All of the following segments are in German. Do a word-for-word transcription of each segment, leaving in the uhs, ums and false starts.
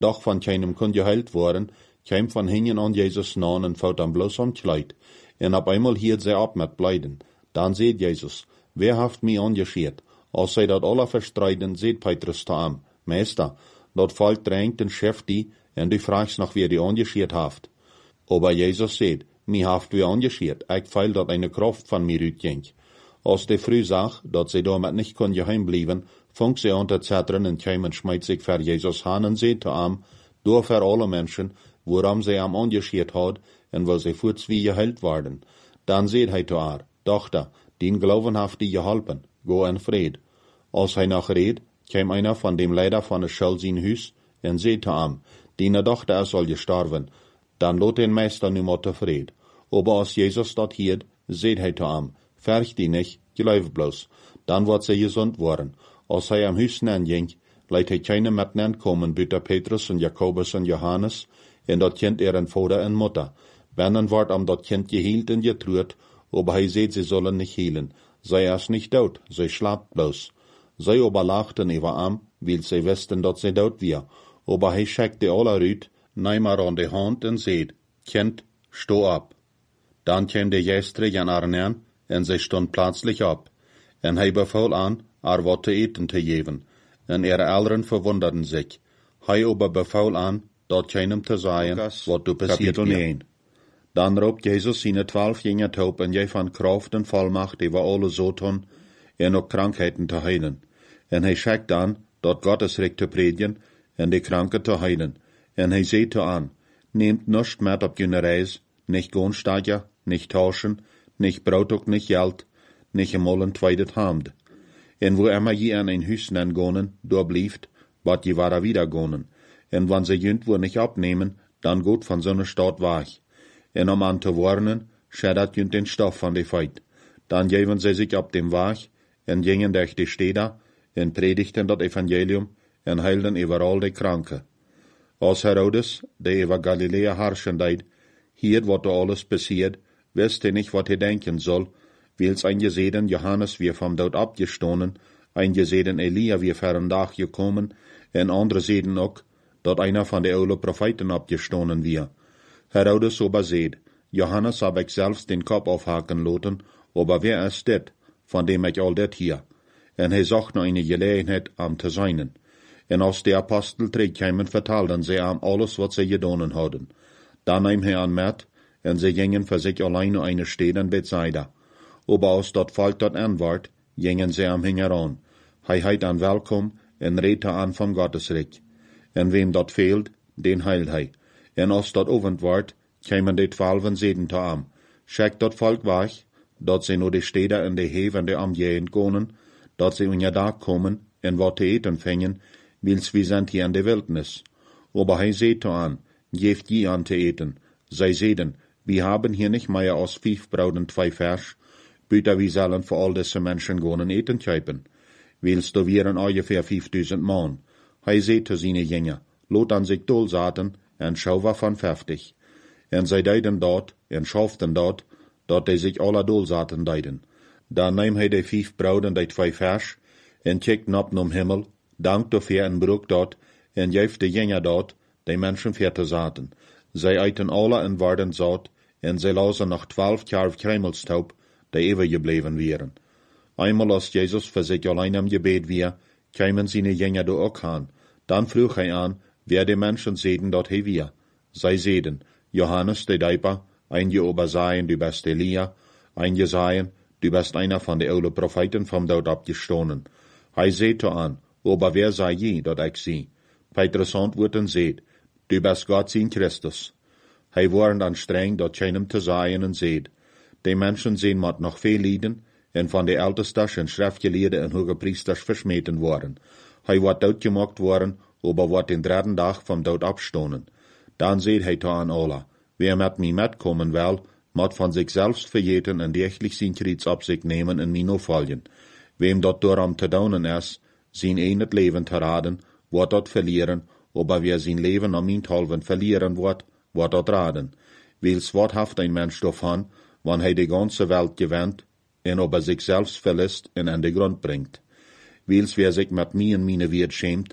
Doch van keinem kon geheilt worden, kein van hingen an Jesus nahen en fout dan bloos aan kleid. En op einmal hield zij op met blijden. Dan zei Jezus, wer haft mij angescheert? Als zij dat alle verstrijden, zei Petrus te hem, Meester, dat valt drängt en scheft die, en du fragst noch, wer die angescheert haft. Aber Jesus zei, mij haft wie angescheert, ik feil dat eine Kraft van mir uitging. Als de früh zag, dat zij damit nicht kon geheim blieben, fang sie an te zetteren en kwam en schmeit sich voor Jesus aan en zei te hem, door voor alle mensen, waarom zij hem angescheert had, en wil zij voorts wie geheilt worden. Dan zei hij te haar, Dochter, dien Glauben haft die geholpen, go in vrede. Als hij nog reed, kwam einer van dem Leider van de Schuld zijn huis, en zei te hem, die Dochter is al gestorven, dan lot den Meister nu maar tevreden. Aber als Jesus dat hield, zei hij te hem, verg die nicht, geloof bloos, dan wordt zij gezond worden. Als hij am huis nen ging, leidt hij keine met nen komen, buiten Petrus en Jacobus en Johannes, en dat kind er een vader en moeder. Binnen wordt am dat kind geheeld en getruurt, aber hij zei, sie sollen nicht heelen. Zij is nicht dood, zij slaapt bloos. Zij aber lachten über am, weil zij wisten dat zij dood weer. Aber hij schekte alle uit, nam haar aan de hand en zei, Kind, sto op. Dan kwam de geestre aan haar neer, en zij stond plötzlich op. En hij beval aan, haar wat te eten te geven. En ihre Eltern verwunderten sich. Hij aber beval aan, dat keinem te zeggen, wat du passiert weer. Dan roept Jezus zijn twaalf jingen op en jij van kracht en volmacht over alle zoten en ook krankheden te heilen. En hij schickt dan, dat Gottes recht te predigen en de kranken te heilen. En hij zei te aan, neemt nichts met op jullie reis, nicht Gohnsteiger, nicht tauschen, nicht brood ook nicht geld, nicht eenmaal een tweede hemd. En wo immer je an ein huis nen gonen, door blieft, wat je wara wieder gonen. En wann ze jünt wo nicht abnehmen, dan gut van zo'n stad weg. En om aan te warnen, schädert jünt den Stoff van de feit. Dan geven ze sich op dem Weg, en gingen durch die Städte, en predigten dat Evangelium, en heilden überall de Kranke. Als Herodes, der über Galilea herrschen deed, hier wat er alles passiert, wist hij nicht, wat hij denken soll, wils eingesehen Johannes wie vom Tod abgestoßen, eingesehen Elia wie vor een Dag gekommen, en andere sehen ook, dat einer von de oude Propheten abgestoßen wie. Herodes aber seht, Johannes hab ich selbst den Kopf aufhaken lassen, aber wer ist dit, von dem ich all dit hier? En hij zocht noch eine Gelegenheit, am te seinen. En als de Apostel terugkwamen, vertelden sie am alles, wat sie gedonen hadden. Dan nahm hij aan met, en sie gingen für sich allein nur eine Stadt in Bethsaida. Aber als dat Volk dat antwoord, gingen sie am hingeran. Hij heit an welkom, en redte an vom Gottesreich. En wem dat fehlt, den heilt hij. En als dat ovend wordt, kwamen de twaalfen zeden te am. Schickt dat Volk weg, dat sie nur de Städte in de Heven de Amjeen konen, dat sie unja da kommen, en wat te eten vingen, wils wir sind hier in de Wildnis. Aber hij seht an, geeft je an te eten. Zij zeden, wir haben hier nicht mehr als vijf brood en twee vers, buiten wir sollen für all diese Menschen gonen eten kuipen. Wils du wären ungefähr vijfduizend man. Hij seht zu seine Jünger, lot an sich dol zaten, en schau war van vijftig. En zij deiden dort, en schaften dort, dat die sich alle dol zaten deiden. Dan neem hij de vijf brood en de twee vers, en kijkt op nom Himmel, dankt dafür en broek dort, en geeft de Jünger dort, die Menschen vier te zaten. Zij eiten alle en waren zat, en zij lazen nog twaalf jaar kruimelstaub, die overgebleven wären. Einmal als Jesus für sich allein am Gebet wir, kamen seine Jünger da auch an. Dann frug hij an, wer die Menschen sehen dort he wir. Zij sehen, Johannes der Däuper, einige aber sagen, du bist Elia, einige sagen, du bist einer von den oude Propheten vom Tod abgestoßen. Hij seht an, aber wer sei je, dat ich sie? Petrus antwortet und seht, du bist Gott sein Christus. Hij waren dann streng, dat keinem te sagen und seht, die Menschen sehen mat noch viel Lieden, en van de Ältesters en Schriftgeleerden en Hogepriesters versmeten worden. Hij wordt doodgemaakt worden, aber wordt den dritten Dag vom Tod abstoßen. Dan seht hij aan alle, wer met mij metkommen wil, moet van zich selbst vergeten en dergelijk zijn kriets op zich nemen en mij volgen. Wem dat daarom te doen is, zijn een het leven te raden, wordt dat verlieren, aber wer zijn leven om minthalven verlieren wordt, wordt dat raden. Wils wat haft een mens davon, wann hij de ganze Welt gewinnt, en aber sich selbst verlässt en an de Grund bringt. Wils wer sich mit mir en meine Wert schämt,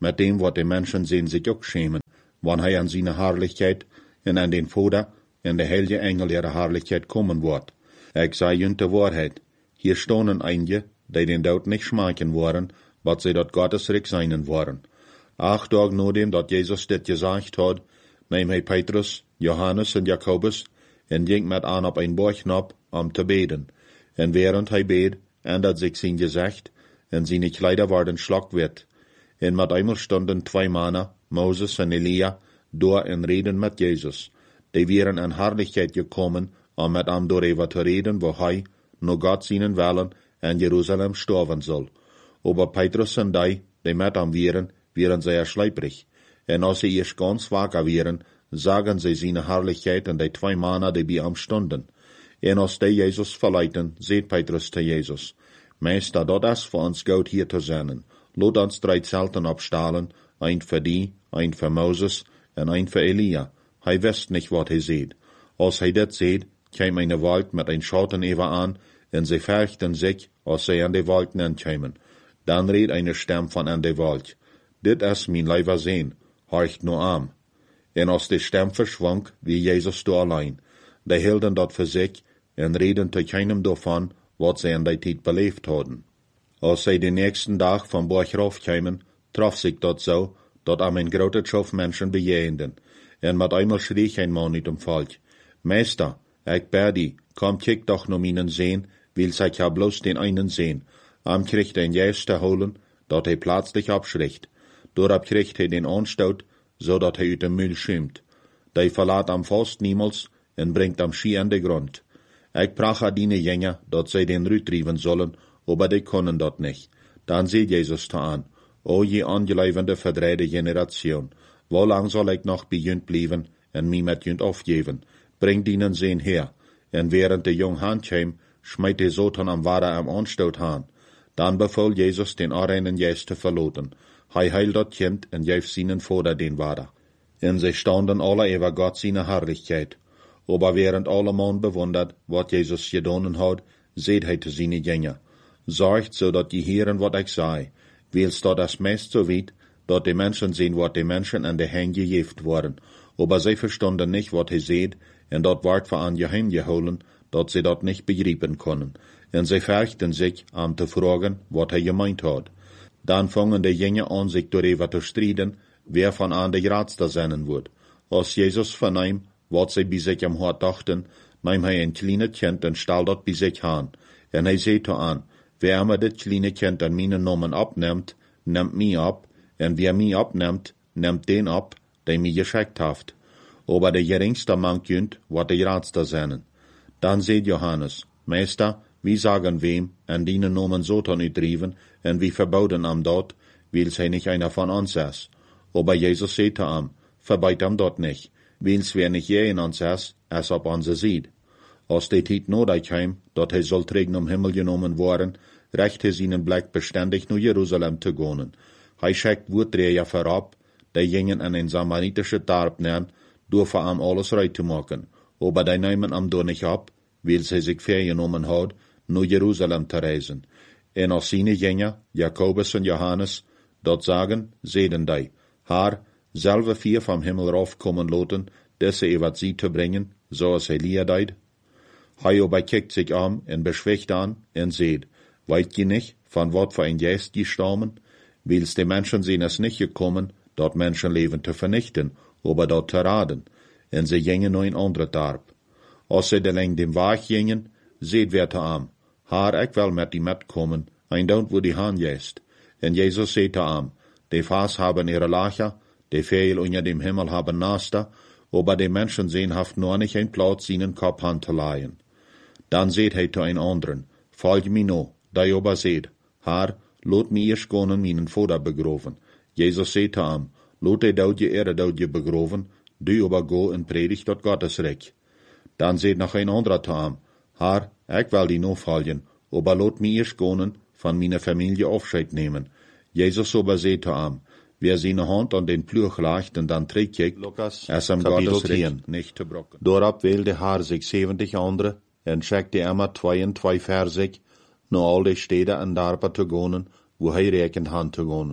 met dem wat de mensen zien zich ook schämen, wanneer hij aan zijn Herrlichkeit en aan den Vader en de heilige Engel ihrer Herrlichkeit kommen wordt. Ik zei junt de waarheid, hier stonden einige, die den dood niet schmaken worden, wat zij dat Gottes Reich seinen worden. Acht dagen nadem dat Jezus dit gezegd had, neem hij Petrus, Johannes en Jacobus en ging met aan op een bergnop om te beden. En während hij beed, ändert zich zijn gezicht, en zijn kleider worden schlagwit. En met einmal stonden twee mannen, Moses en Elia, door en reden met Jezus. Die wären in Herrlichkeit gekommen, om met hem daarover te reden, wo hij, no God zijn willen, in Jeruzalem sterven zal. Aber Petrus en die, die met hem wären, wären sehr schleiprig. En als sie eerst ganz wakker wären, zagen sie seine Herrlichkeit en die twee mannen, die bij hem stonden. En als die Jezus verleiten, zeet Petrus te Jezus, Meester, dat is voor ons goed hier te zijn. Laat ons drie zelten opstalen, een voor die, een voor Moses en een voor Elia. Hij wist niet wat hij zeed. Als hij dit zeed, kwam een wolk met een schatten even aan, en zij verchten zich, als zij aan de wolk kwamen. Dan reed een stem van aan de wolk. Dit is mijn lieve Zoon, horcht nu aan. En als de stem verschwonk, wie Jezus door alleen. Die hielden dat voor zich, en reden te keinem daarvan, wat zij in die tijd beleefd hadden. Als zij de nächsten dag van Borchhof kwamen, trof zich dat zo, dat aan een grote schof mensen bejegenden. En met eenmaal schrie een man uit dem volk, Meester, ik bid die, kom kijk toch naar mijn Zoon, wil zij ja bloos den einen zien. Am kriegt een juist te holen, dat hij plötzlich abschrikt. Doorop kriegt hij den aanstoot, zodat hij uit de muil schimt. Die verlaat am vast niemals en brengt am schie aan de grond. Ik prach aan die jongen, dat zij den uitdrijven zullen, aber die kunnen dat niet. Dan zei Jezus te aan, o je ongeloovende verdreide generation, hoe lang zal ik nog bij junt blijven en mij met junt afgeven? Breng dienen Zoon her. En während de jong hand kwam, smijt de Satan am Wader am aanstoot aan. Dan beval Jezus den Arenen juist te verlaten. Hij heilt dat kind en geeft seinen Vader den Wader. En zij standen alle over Gott seine Herrlichkeit. Aber während alle man bewundert, wat Jezus gedaan had, zeed hij te seine Jünger. Zorgt, zodat die heren wat ik zei. Wils dat es meest zo weit, dat de mensen zien wat de mensen aan de hand gegeven worden. Aber zij verstonden niet wat hij zeed, en dat wordt voor aan geheim gehouden, dat ze dat niet begrijpen konden. En zij verchten zich om te vragen wat hij gemeint had. Dan vangen de Jünger aan zich daarover te strijden, wer van aan de grootste zijn wordt. Als Jezus verneem, wat zij bij zich am hart dachten, neem hij een kleine kind en stel dat bij zich aan. En hij zei to aan, wer me dit kleine kind aan mijn namen opneemt, neemt mij op, en wie mij opneemt, neemt den op, die mij geschickt heeft. Aber de geringste mank junt, wat de grootste zijn. Dan zei Johannes, Meester, wie sagen wem, en dienen nomen Satan uitdrijven, en wie verboden am dat, wils hij niet einer van ons is. Aber Jezus zei te hem, verbeid hem dat niet, wils wer niet je in ons is, es op onze ziet. Als de tijd nodig heim, dat hij zal terug om Himmel genomen worden, recht hij zijn blik beständig naar Jeruzalem te gaan. Hij schickt woordreger voorop, die gingen in een samaritische dorp neer, door voor hem alles right te maken. Aber die nemen hem door niet op, wils hij zich vergenomen had, naar Jeruzalem te reizen. En als seine Jünger, Jacobus en Johannes, dat zagen, zeiden die, haar, selve vier vom Himmel raufkommen laten, deze über sie te brengen, zoals Elia deed. Hij aber kijkt zich om en beschwicht aan en zeid, weet je niet, van wat voor een geest die stammen? Wils de mensen zijn es niet gekommen, dat mensenleven te vernichten, aber dat te raden. En ze gingen naar een andere dorp. Als ze de lang dem Weg gingen, zeid wer te am, haar, ik wil met die metkomen, en don't wo die haan jest. En Jezus zei te am, de vaas haben ihre Lacher, de veel onder dem Himmel haben Naster, aber de mensen zijn haft nur nicht ein Platz seinen Kopf an te leihen. Dan zeid hij te een anderen, volg me no, die aber zeid, haar, laat me eerst gaan mijn Vader begroven. Jezus zei te am, laat de doodje ere doodje begroven, du aber go en predigt dat Gottes Reich. Dan zeid nog een andere te am, haar, ik wil die no volgen, aber laat me eerst gaan, van mijn familie afscheid nemen. Jezus aber zei te am, wer seine Hand an den Plüch legt und dann trägt, es am Gottes Reich nicht zu brocken. Dorab wählte haar sich zeventig andere, und schickte immer zwei und zwei für sich, nur all die Städte und Dorpen zu gehen, wo hij rekend han zu gehen.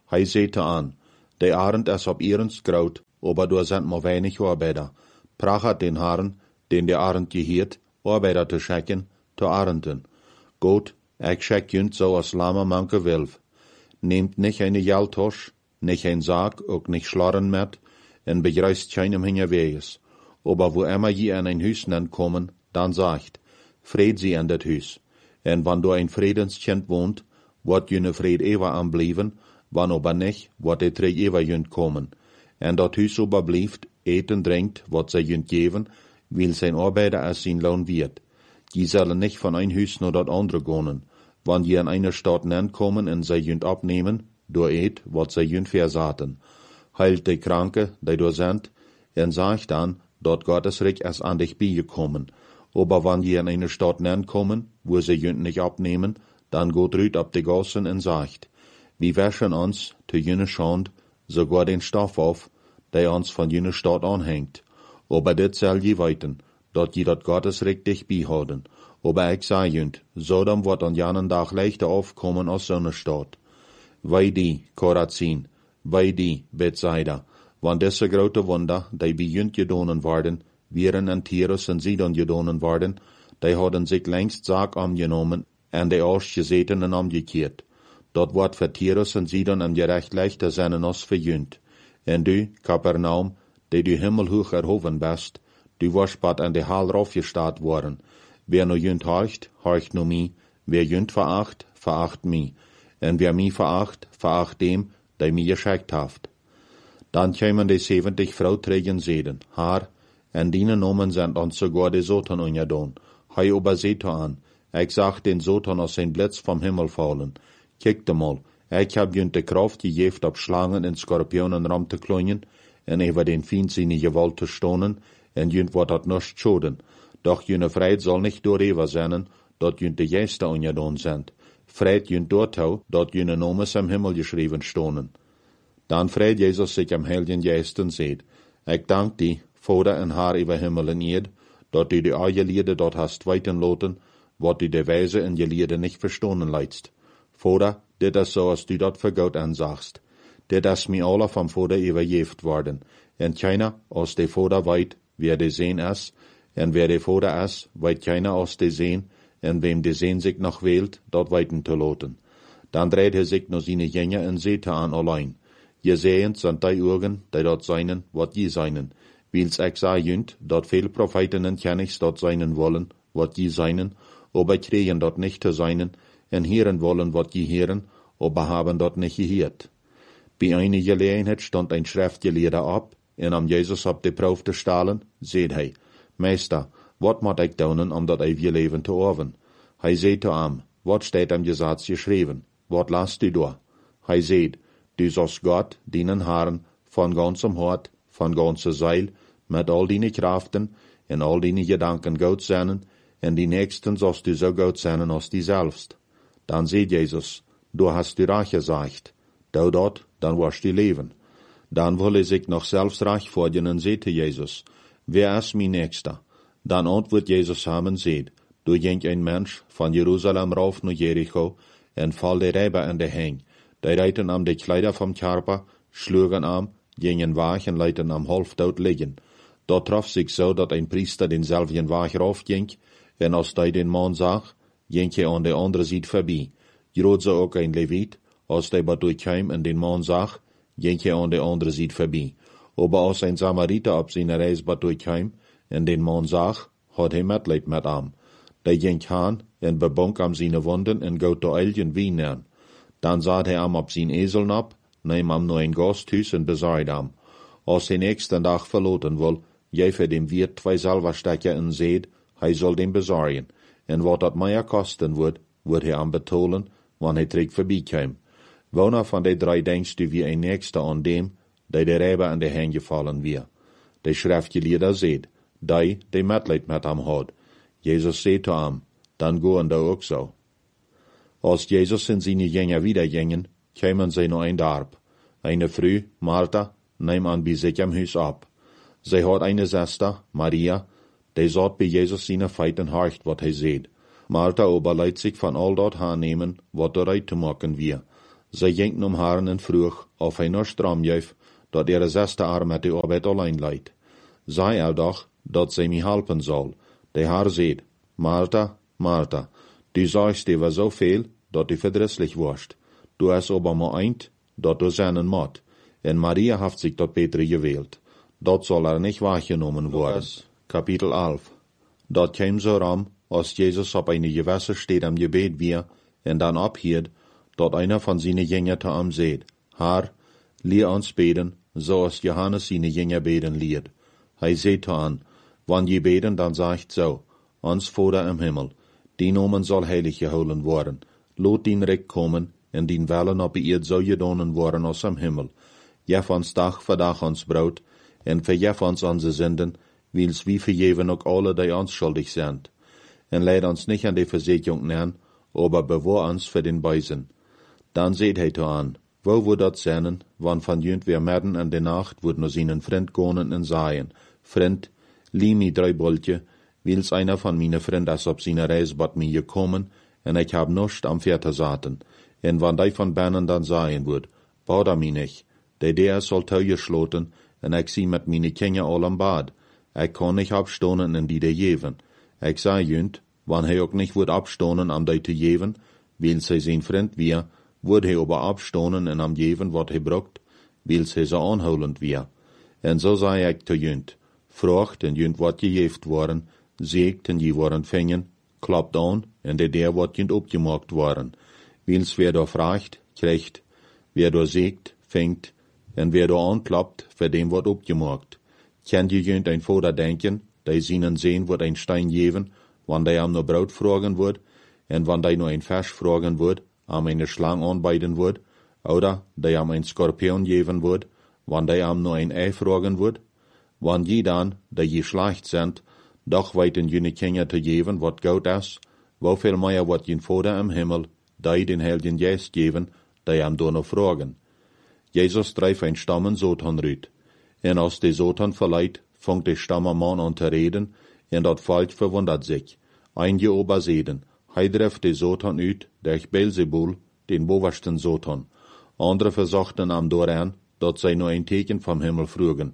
Hij zette an, de arend is op ihrens groot, aber du sind maar weinig Arbeiter. Prachat den Herrn, den der Arend gehiert, Arbeiter te schicken, te arenden. Gott, ik schik junt zo als lama manke wilf. Nehmt nicht eine Jaltosch, nicht ein Sarg, ook nicht Schlarren met, en begreist keinem hinger weges. Aber wo immer je an ein Hüs kommen, dann sagt, Fred sie an dat Hüs. En wann du ein Friedenskind wohnt, wird jene Fred ewa anblieben, wann aber nicht, wird de drei ewa jünt kommen. En dat Hüs aber blieft, eten, drinkt, wat sie jünt geben, will sein Arbeiter als sein Lohn wird. Die sollen nicht von ein Hüs nur dat andere gehen. Wann je an einer Stadt kommen en sie jünt abnehmen, du eet, wat sie jünt versaten. Heilt de Kranke, die du sind, en sagt dann, dort Gottes Reich ist an dich beigekommen. Aber wann je an eine Stadt kommen, wo sie jünt nicht abnehmen, dann geht rüt ab de Gossen en sagt, wir wäschen uns, zu jene Schand, sogar den Stoff auf, der uns von jene Stadt anhängt. Aber dit soll je weiten, dort je dat Gottes Reich dich beihouden. Aber ich sag jünt, Sodom wird an janen Tag leichter aufkommen als so ne Stadt. Wei die, Korazin, wei die, Bethsaida, wann diese grote Wunder, die bei jünt gedonen worden, wären an Tyrus und Sidon gedonen worden, die hadden sich längst Sarg angenommen en de Ausgesetenen umgekehrt. Dort wird für Tyrus und Sidon am Gerecht leichter sein als für jünt. En du, Kapernaum, die du himmelhoch erhoben bist, du warst bald an de Hal raufgestarrt worden. Wer no jünt horcht, horcht no mi, wer jünt veracht, veracht mi. En wer mi veracht, veracht dem, der mi geschickt haft. Dann kämen die siebenzig Frauträgen Seden, haar, en dienen Nomen sind uns sogar die Sotan unjadon. Hei ober seht an, ich sag den Sotan aus sein Blitz vom Himmel fallen. Kiekt mal, ich hab jünt de Kraft gejeft ab Schlangen en Skorpionen ram te klonjen, en über den Feind seine Gewalt te stonen, en jünt wat dat nicht schoden. Doch jüne Freit soll nicht dorever sein, dort jünt de Geister unjadon sind. Freit jünt dort hau, dort jüne Nomes am Himmel geschrieben stonen. Dann freit Jesus sich am Heiligen Geist und seht, ich dank die, Vater en Haar über Himmel en Erd, dort du die Eierliede dort hast weiten loten, wat du de Weise in je Liede nicht verstonen leidst. Vater, dit is so, als du dort für Gott ansagst. Dit is mi alle vom Vater überjeft worden, en keiner aus de Vater weit, wer de sehen is, en wer de Vater is, weit keiner aus de sehen, en wem de sehen sich noch wählt, dort weiten te loten. Dann dreht er sich nur seine Jünger en seht an allein. Je sehend sind die Augen, die dort seinen, wat je seinen. Wils ich sah jünt, dort viel Propheten en Kennigs dort seinen wollen, wat je seinen, aber kriegen dort nicht zu seinen, en hören wollen, wat je hören, aber haben dort nicht gehört. Bei einer Gelegenheit stand ein Schriftgelehrter ab, en am Jesus ab de Proef te stalen, seht hij, Meister, wat moet ik doen om dat eeuwige leven te erven? Hij zei te am, wat steht am Gesetz geschrieben? Wat lasst du da? Hij zei, du sollst Gott, deinen Herrn, von ganzem Hort, von ganzer Seil, mit all deine Kraften, en all deine Gedanken gut sein, en die Nächsten sollst du so gut sein als die selbst. Dann seht Jesus, du hast die Reich gesagt, du dort, dann wirst du leben. Dann wolle sich noch selbst reich vorgehen und sehte Jesus, wer ist mein Nächster? Dann antwortet Jesus haben seht, du ging ein Mensch von Jerusalem rauf nach Jericho, en fall de Räber an de Heng. Die reiten am de Kleider vom Körper, schlugen am, gingen wach en leiten am halfdood liggen. Dort trof sich so, dat ein Priester denselben Wach raufging, en als die den Mann zag, ging hij an de andere Seite vorbei. Groot so ook ein Levit, als die wat durchkam en den Mann zag, ging hij an de andere Seite vorbei. Aber als ein Samariter op zijn reis wat durchkam, en den Mann zag, had hij Mitleid met am. Die ging aan, en bebonk am seine Wunden, en gout de Elgen wien aan. Dan zat hij am op zijn Esel ab, neem am nur ein Gasthuis en bezahlt am. Als hij nächsten Dag verloten wil, geef hij dem Wirt twee Silberstecker en zeed, hij zal dem bezorgen. En wat dat meer kosten wordt, wordt hij am betolen, wanneer hij terug voorbij kwam. Woner van de drei denkst du wie ein Nächster an dem, die de Räber an de Hände gefallen wir? De Schriftgelehrter seht, die, die Mitleid mit am hat. Jesus seht am, dann goen da auch so. Als Jesus in seine Jünger wiedergingen, kämen sie noch ein Darb. Eine Früh, Martha, nahm an bei sich am Haus ab. Sie hat eine Schwester, Maria, die saht bei Jesus seine Feiten horcht, wat hij seht. Martha aber leidt sich von all dort hernehmen, wat der Reit zu machen wir. Zij jenken om haren en vroeg of hij nog stramjuif, dat ihre zesde arm met de arbeid alleen leidt. Zij al doch, dat zij mij helpen zal. De haar zeet, Martha, Martha, du sagst dir zo veel, dat du verdrisslich warst. Du hast aber maar eind, dat du seinen mot. En Maria heeft zich dat betere gewählt. Dat zal er niet wahrgenommen worden. Kapitel elf. Dat kwam zo ram, als Jezus op eine gewässer steht am Gebet wir, en dan ophielt, dat einer von seine Jünger te am seht, Haar, leer ons beten, zoals Johannes seine Jünger beten leert. Hij seht te an, wann je beten, dan sagt so, ons Vader im Himmel, die Nomen soll heilig gehouden worden, laat dien Recht komen, en dien Wellen op de eerd zo gedonen worden als am Himmel. Jef ons dag voor dag ons brood, en verjef ons onze zinden, wils wie vergeven ook alle die ons schuldig zijn. En leid ons niet aan de verzekering neer, aber bewaar ons voor den Beisen. Dan seht hij te aan, wo wordt dat zijn, wann van junt weer midden in de nacht wordt naar zijn vriend konen en zeggen, Vriend, lie mi drei boltje, wils einer van mijn vriend is op zijn reis bad mij gekomen, en ik heb nocht am Verte zaten. En wann die van binnen dan zeggen wordt, bouda mi nicht, de der soll teuer schloten, en ik zie met mijn kinderen al am bad. Ik kan nicht abstonen in die de jeven. Ik zei junt, wann hij ook nicht wordt abstonen am die te jeven, wils hij zijn vriend weer, wordt hij aber abstonen en am jeven wat hij brokt, wils hij zo aanholend weer. En zo zei ik te junt, vraagt en junt wat gejeft worden, zeegt en je worden vingen, klapt aan en de der wat junt opgemaakt worden. Wils wer da vraagt, krijgt, wer da zeegt, vingt, en wer da aanklapt, voor dem wordt opgemaakt. Kan je junt een vader denken, die zienen zien wordt een stein geven, wann die am no brood vragen wordt, en wann die no een vers vragen wordt, am eine slang aanbieden wordt, oder die am een skorpion geven wordt, wann die am no een ei vragen wordt, wann je dan, die je schlecht sind, doch weiten jene Kinder te geven wat goud is, woveel meer wat je vader im Himmel, die den Heiligen Geist geven, die am do no vragen. Jesus drijft een stammen Satan uit, en als de Satan verleiht, fangt de stammerman an te reden, en dat volk verwundert sich. Einige ober seden, hij drijft de Satan uit, durch Beelzebul, den bovensten Satan. Andere verzochten am dooraan, dat zij no een teken vom Himmel vroegen.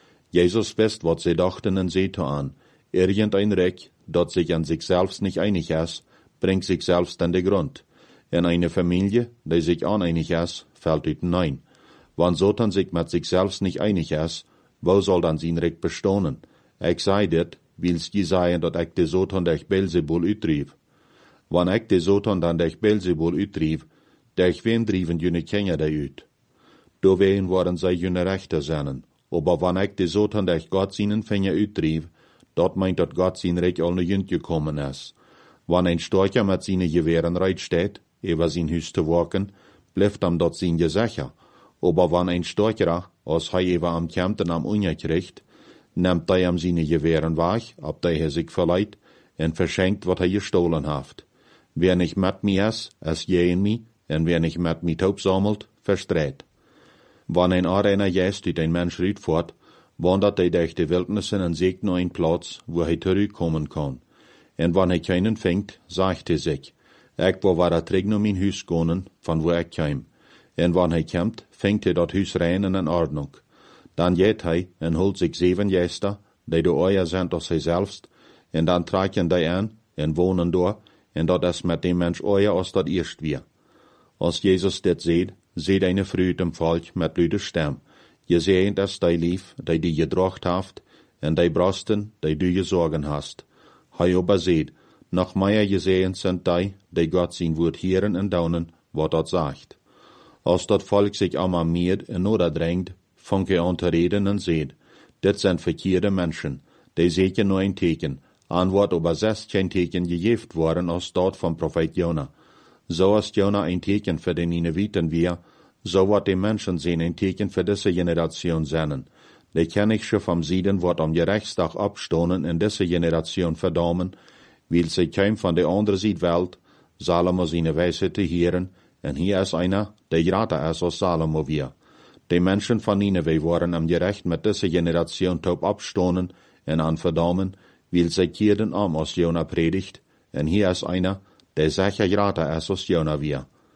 Jesus wist wat zij dachten en zei te aan, irgendein Reck, dat sich an sich selbst nicht einig is, bringt sich selbst an de grund. En eine Familie, die sich uneinig is, fällt uit nein. Wann Satan sich mit sich selbst nicht einig is, wo soll dann sein Recht bestonen? Ich sei dit, wils je sagen, dat ich de Satan durch Beelzebul uitdrief. Wann ich de Satan dann durch Beelzebul uitdrief, durch wem drieven jene Kinder da uit? Do ween worden zij jene Rechter sennen. Aber wann ich de Satan durch Gott seinen Finger uitdrief, dat meint dat Gott sein Recht al ne jünt gekommen is. Wann ein Storcher mit seine Gewehren reit steht, über sein Hüs zu waken, bleibt am dat sein Gesicher. Aber wann ein Storcher, als hij über am Kämpten am Unja kriegt, nimmt hij am seine Gewehren weg, ab der er sich verleiht, en verschenkt, wat hij gestohlen haft. Wer nicht mit mir is, is je mi, en wer nicht mit mi taub sammelt, verstreit. Wann ein Areiner jest uit ein Mensch uitvoert, wandert hij durch die Wildnissen en zoekt naar een plaats, wo hij terugkommen kan. En wann hij keinen vindt, sagt hij zich, ik wil weer terug naar mijn huis gaan, van wo ik kwam. En wann hij komt, vindt hij dat huis rein en in ordnung. Dan geht hij en holt zich zeven gäster, die de ooier zijn als hij zelfst, en dan trekken die aan en wonen door, en dat is met dem Mensch ooier als dat eerst weer. Als Jezus dit ziet, ziet eine Früh im Volk mit luide stem. Je sehnt es die lief, die die gedracht haft, en die Brosten, die du gesorgen hast. Hij aber seht, noch mehr gesehen sind die, die Gott sein Wort hören und daunen, wat dat sagt. Als dat Volk sich alarmiert en noderdrängt, fangt er an zu reden und seht, dit sind verkehrte Menschen, die sehen nur ein Teken, antwort aber selbst kein Teken gegeft worden als dort vom Prophet Jona. So ist Jona ein Teken für den Nineviten wir, so wat die Menschen sehen ein Teken für diese Generation seinen. Die kann ich schon vom Sieden wat am Gerechtstag abstonen in diese Generation verdammen, weil sie kein von der anderen Südwelt, Salomo seine Weisheit zu hören, und hier ist einer, der grater ist als Salomo wir. Die Menschen von Nineveh waren am Gerecht mit dieser Generation taub abstonen und an verdammen, weil sie kehrten um als Jona predigt, und hier ist einer, der sicher grater ist als Jona wir.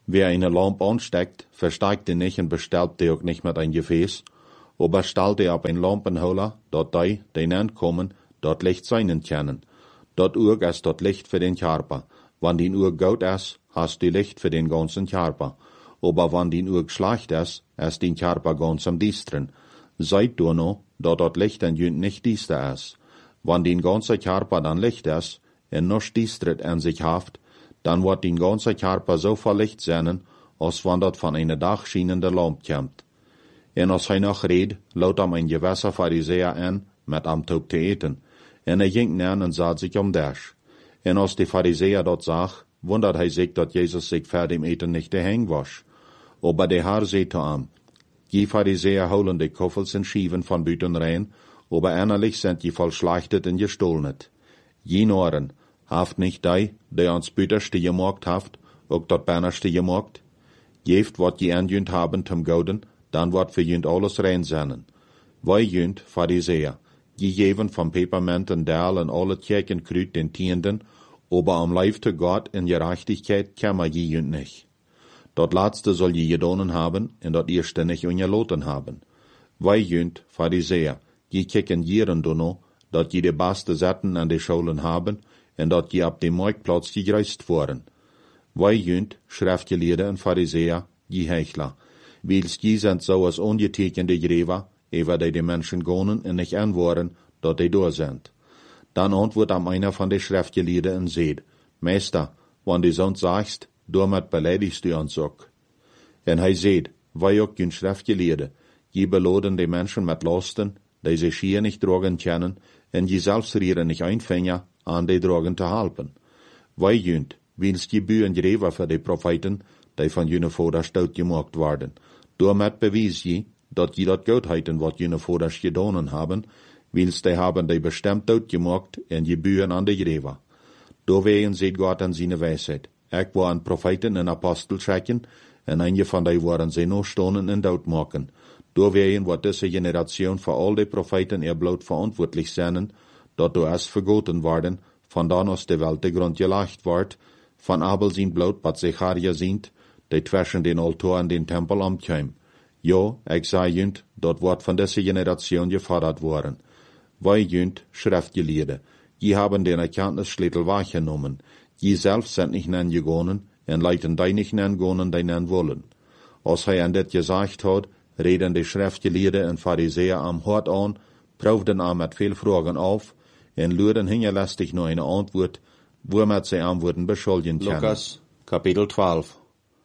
Wer eine Lampe ansteckt, versteigt die nicht und bestellt die auch nicht mit ein Gefäß, aber stellt die auf ein Lampenholer, dort die, die ankommen, dort Licht sein können. Dort Uhr ist dort Licht für den Körper. Wenn die Uhr gut ist, hast du Licht für den ganzen Körper. Aber wenn die Uhr schlecht ist, ist den Körper ganz am Distren. Seid du noch, dass dort Licht an jünd nicht diester ist. Wenn den ganzen Körper dann Licht ist, und noch distret an sich haft, dann wird den ganzen Körper so voll Licht sein, als wenn dort von einer dachschienende Lampe kommt. Und als hij noch red, laut am ein gewisser Pharisäer an, mit am Tag zu eten. Und er ging nan und sah sich um Dash. Und als die Pharisäer dort sah, wundert hij sich, dass Jesus sich vor dem Eten nicht der Hang wasch. Aber der Herr sagte ihm, die Pharisäer holen die Koffels und Schieven von Büten rein, aber innerlich sind die voll schlachtet und gestohlnet. Je Noren, haft nicht die, die ans Büterste gemacht haft, auch dort Bannerste gemacht? Jeft, wat je angünd haben zum Goden, dann wird für jünd alles rein sein. Wij jünd, Pharisäer, je geven van Peperment und Dahl und alle Kirchenkrüt den Tienden, aber am Leib zu Gott in Gerechtigkeit kämmer je jünd nicht. Dort letzte soll je gedonen haben, und dort erste nicht ungeloten haben. Wij jünd, Pharisäer, je kicken jieren du no, dort je die beste Setten an die Schulen haben, und dort je ab dem Marktplatz gereist worden. Wij jünd, Schriftgelehrte und Pharisäer, je Heuchler, wils je sind so als ungetekende Gräber, ewer die die Menschen gonen und nicht anworen, dort die da sind. Dann antwortet am einer von den Schriftgelehrten und seht, Meister, wenn du sonst sagst, damit beleidigst du uns auch. Und hij seht, wij auch jün Schriftgelehrte, je beloden die Menschen mit Lasten, die sie schier nicht tragen können, und je selbst rieren nicht einfängen, an die Drogen zu halten. Wij jünd, wils je bühen Gräber für die Propheten, die von jüne Vater stout gemacht worden. Damit bewies je, dat je dat Goedheiten wat jüne Vaters gedonen haben, wils die haben die bestimmt dort gemacht, und je bühen an die Gräber. Dowegen seht Gott an seine Weisheit. Ich war an Propheten und Apostel schicken, und einige von die waren sie noch stonen und dort machen. Dowegen wird diese Generation für all die Propheten ihr Blut verantwortlich sein, dort du erst vergoten worden, von dann aus der Welt der Grund gelegt ward, von Abel sein Blut, was Zecharia sind, die zwischen den Altar und den Tempel amtkäm. Ja, ich sag jünd, dort wird von dieser Generation gefordert worden. Wij jünd, Schriftgelehrte, die haben den Erkenntnisschlüssel wahrgenommen, die selbst sind nicht nangegangen, und leiten die nicht nangegangen, die nan wollen. Als hij an das gesagt hat, reden die Schriftgelehrte und Pharisäer am Hort an, prüften ihn mit viel Fragen auf, und luden hingerlästig nur eine Antwort, womit sie Antworten beschuldigen können. Lukas, Kapitel zwölf.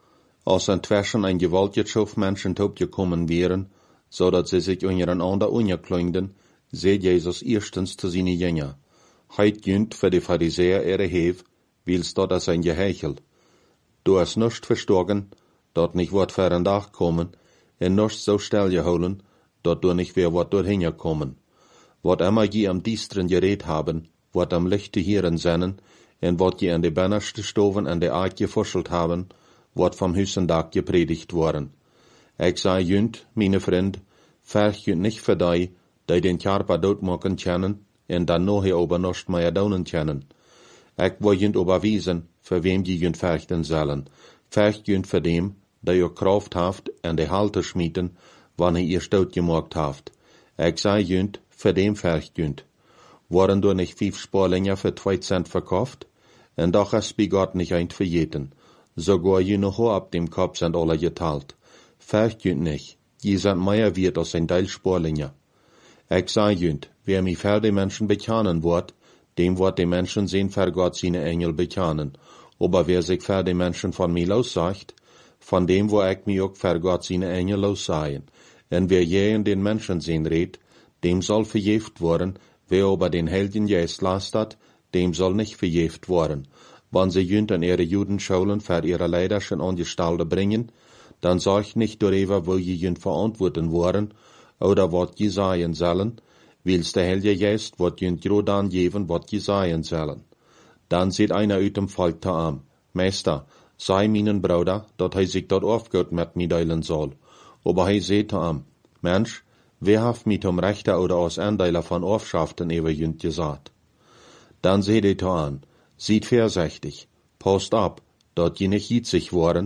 Als inzwischen ein gewaltiges Schuf Menschen gekommen wären, so dass sie sich untereinander ungeklingden, seht Jesus erstens zu seinen Jünger. Heit jünd für die Pharisäer ihre Hev, wils dort als ein Geheichel. Du hast nicht verstorgen, dort nicht wird für ein Dach kommen, und nicht so still geholen, dort du nicht wer wird dorthin kommen. Wat immer je am Diestren geredet haben, wat am Lichte Hieren sennen, und wat je an die Bannerste Stoven an der Ark gefuschelt haben, wat vom Hüssendach gepredigt worden. Ich sei jünd, meine Freund, ferch jünd nicht für die, die den Körper dort machen können, und dann noch hier oben nicht mehr daunen können. Ich will jünd überwiesen, für wem die jünd ferchten sollen. Ferch jünd für dem, der ihr Kraft haft, an die Halte schmieden, wann ihr ihr Stout gemacht haft. Ich sei jünd, für dem ferch jünd. Waren du nicht fünf Sporlinger für zwei Cent verkauft? Und doch ist bei Gott nicht ein für jeden. Sogar je noch ab dem Kopf sind alle geteilt. Ferch jünd nicht. Je sind mehr wert als ein Teil Sporlinger. Ich sei jünd, wer mich für die Menschen bekennen wird, dem wird die Menschen sehen für Gott seine Engel bekennen. Aber wer sich für die Menschen von mir lossagt, von dem wo ich mich auch für Gott seine Engel lossagen. Und wer je in den Menschen sehen redet, dem soll verjeft worden, wer aber den Helden Geist lastet, dem soll nicht verjeft worden. Wenn sie jünd an ihre Judenschulen für ihre Leiderschen Angestellte bringen, dann sagt nicht darüber, wo je jünd verantworten worden, oder wat je sagen sollen, wils der Heilige Geist wat jünd grod angeben, wat je sagen sollen. Dann sieht einer uit dem Volk zu ihm, Meister, sei meinen Bruder, dat hij sich dort aufgehört mit mir teilen soll. Aber hij seht zu ihm, Mensch, wer haft mit um Rechter oder aus Andeiler von Orfschaften ewer jünd gesagt? Dann seht ihr an, sieht vorsichtig, passt ab, dort je nicht jitzig worden,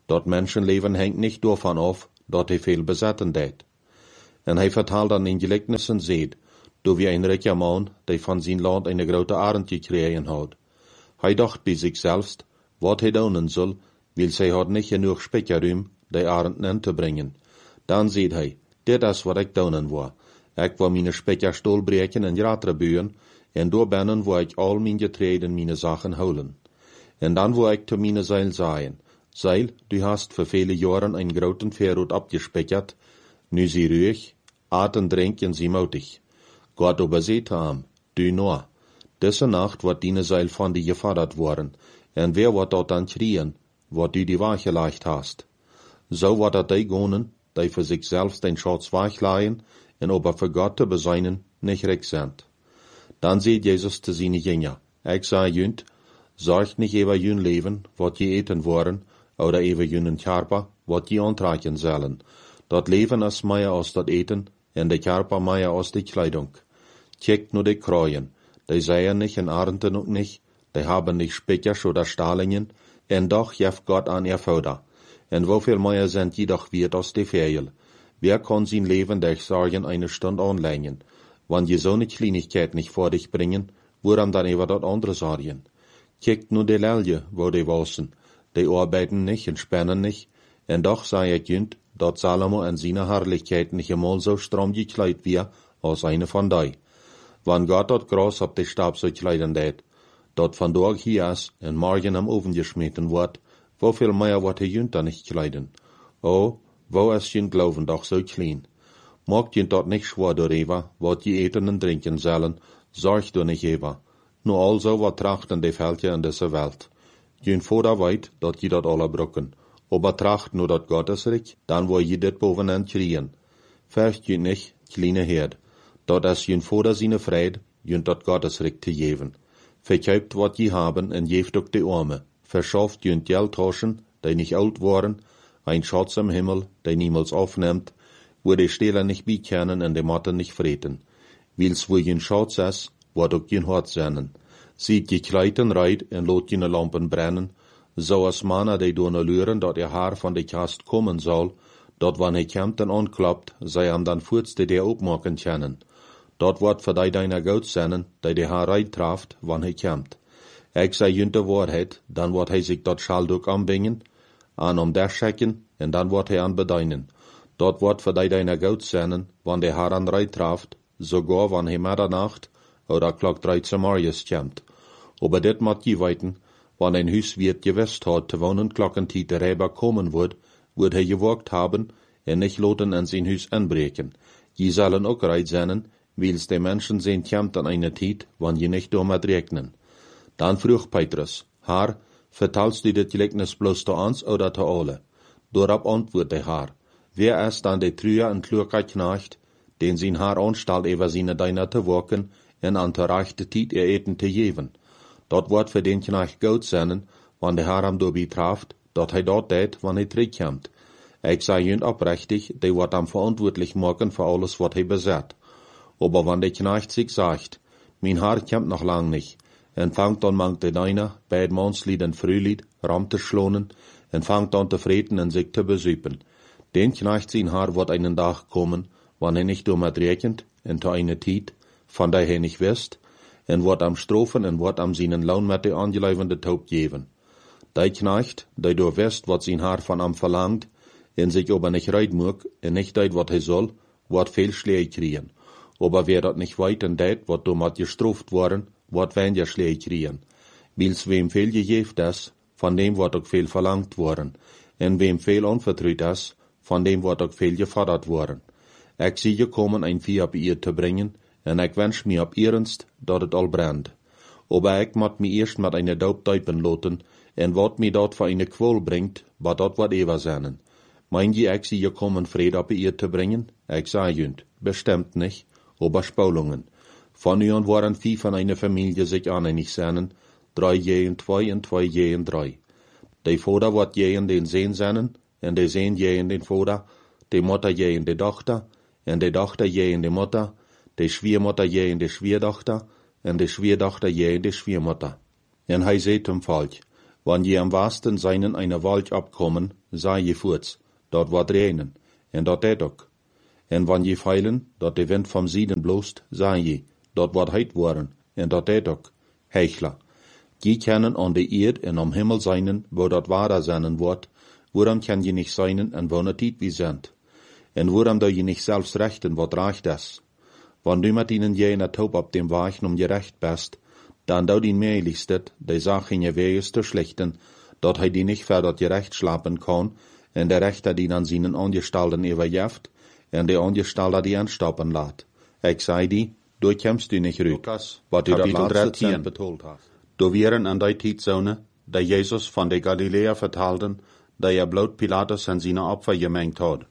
Dat mensenleven hängt nicht davon af, dat hij veel bezetten deed. En hij vertaalt dan in gelijkenissen zed, door wie een rijke man, die van zijn land een grote arend gekregen had. Hij dacht bij zichzelf, wat hij doen zal, wil zij had niet genoeg spekjeruim, die arend in te brengen. Dan zei hij, dit is wat ik doen wil. Ik wil mijn spekjer stol breken en ratre buien, en door binnen wil ik al mijn getreden mijn zaken houden. En dan wil ik te mijn zeil zeggen, Zeil, du hast voor vele jaren een groten verroet abgespekjert, nu sie ruhig, aten drinken sie mautig. Gott überseht ham, du nur. Diese Nacht wird deine Seil von dir gefordert worden, en wer wird dort dann kriegen, wat du die Wache leicht hast. So wird er die gonen, die für sich selbst den Schatz wachleihen, en aber für Gott zu beseinen, nicht recht sind. Dann seht Jesus zu seine Jünger, ich sage jünt, sorgt nicht über jün Leben, wat je eten worden, oder über jünen Körper, wat je antreiken sollen. Dat Leben ist mehr als dat Eten, en de Körper mehr als die Kleidung. Checkt nur die Kreuen, die seien nicht en arenten auch nicht, die haben nicht Spitjers oder Stahlingen, en doch jeft Gott an ihr Vater. En wofür mehr sind die doch wert als die Vögel? Wer kann sein Leben durch Sorgen eine Stunde anlängen? Wenn je so eine Kleinigkeit nicht vor dich bringen, woran dann über dat andere Sorgen? Checkt nur die Lelje, wo die wassen, die arbeiten nicht und spannen nicht, en doch sei ich jünt, dat Salomo in seiner Herrlichkeit nicht einmal so stramm gekleidet wie als eine von die. Wann Gott dat Gras auf die Stab so kleiden deed, dat van dort hier is en morgen am Ofen geschmeten wordt, woveel mehr wordt hij jünt dan nicht kleiden? Oh, wo is jün Glauben doch so klein? Maakt jün dat nicht schwer darüber, wat je eten en drinken sollen, sorgt du nicht über. Nur also wat trachten die Völker in dieser Welt. Jün Vater weit, dat je dat alle brucken. Aber tracht nur dat Gottes Reich, dann wo je dit bovenan kriegen. Fürcht jün nicht, kleine Herd. Dat is jün Vater seine Fried, jün dat Gottes Reich te geven. Verkauft wat je haben en geeft ook de Arme. Verschafft jün Geldtaschen, die nicht alt waren, ein Schatz im Himmel, der niemals aufnimmt, wo die Stehler nicht bekennen und die Matten nicht freten. Wils wo jün Schatz is, wird ook jün Hort sein. Sieht je Kleiden reit en lot jene Lampen brennen, so als Manna die doen luren dat ihr Haar van de Kast kommen soll, dat wann hij kämmt en anklappt, zij hem dan voortste der opmaken kennen. Dat wordt voor die deiner Goud zijn, die de Haar reit traft, wann hij kämmt. Ik zei jün de Wahrheit, dan wordt hij zich dat Schalduk anbingen, an om der schecken, en dan wordt hij aan bedeinen. Dat wordt voor die deiner Goud zijn, wann de Haar an reit traft, sogar wann hij Middernacht oder klok drei zum Morgens kämmt. Aber dit mat je weiten, wann ein Huiswirt gewusst hat, te wonen klokkentiet der Räber kommen wird, wird er gewagt haben, en nicht loten in sein Hus anbreken. Je sollen auch reit sein, wils die Menschen sehen kämmt an einer Tiet, wann je nicht damit rechnen. Dann frug Petrus, Herr, vertalst du dit Gleichnis bloß zu uns oder zu alle? Dorab antwortet der Herr, wer ist dann der Trüer und kluger Knecht, den sein Herr anstalt über seine Deiner zu wirken, en an der rechte Tiet ihr Eten zu geben? Dat wordt voor den Knecht goed zijn, wann de Herr hem doorby traft, dat hij dat deed, wann hij terugkomt. Ik zei jün oprechtig, die wordt hem verantwoordelijk maken voor alles wat hij bezet. Aber wann der Knecht sich sagt, mein Herr kommt noch lang nicht, en fangt an mangt de Deiner, beid Mannslied en Frühlied, ram te schlonen, en fangt an te vreten en sich te besuipen. Den Knecht sein Herr wird einen Tag kommen, wann er nicht damit rechnet, en zu einer Tiet, von der er nicht wisst, en wordt am strofen en wordt am seinen Lohn met de aangelevende Taub geven. Die Knecht, die door wist wat zijn Haar van hem verlangt, en sich aber nicht reit mag, en nicht deed wat hij soll, wordt veel Schläge kriegen. Aber wer dat nicht weit en deed, wordt domat gestroft worden, wordt weniger Schläge kriegen. Wils wem veel gegeft is, van dem wordt ook veel verlangt worden, en wem veel onvertrouwd is, van dem wordt ook veel gefordert worden. Ik zie gekommen een vier op ihr te brengen, en ik wens mir op ernst, dat het al brandt. Aber ik moet me eerst met eine Daub duipen loten, en wat me dat voor eine Qual brengt, wat dat wat ever zijn. Mein je, ik zie gekommen Vrede op ihr te brengen? Ik zei jünt, bestimmt nicht, aber Spulungen. Von ihnen waren vier von einer Familie sich aneinig sein, drei jehen zwei und zwei jehen drei. Der Vater wird jehen den Sehn sein, en der Sehn jehen den Vater, die Mutter jehen die Tochter, en die Tochter jehen die Mutter, de Schwiegermutter jeen de Schwierdochter, en de Schwierdochter jeen de Schwiermutter. En hij zei zum Volk, Wann je am Westen seinen eine Wald abkommen, sei je voorts, dort wat regnen, en dort det ook. En wann je feilen, dort de wind vom Süden blost, sei je, dort wat heit worden, en dort det ook. Hechler. Die kennen an de Erd en am Himmel seinen, wo dort wahrer seinen wordt, woran kann je nicht seinen en wo ne Tiet wie sind. En woran da je nicht selbst rechten, wat reicht das? Wann du mit ihnen je in der Taub ab dem Weichen um je recht bist, dann dau die meiligstet, die Sache in je Weges zu schlichten, dort he die nicht ver dort je recht schlapen kann, en der Rechter die an seinen Angestalten überjeft, en der Angestalter die anstoppen lässt. Ich sei die, du kämpfst du nicht rück, wat du dort dreizehn betont hast. Du wären an der Tietzone, der Jesus von der Galiläa vertalten, der ja bloot Pilatus an seine Opfer gemengt hat.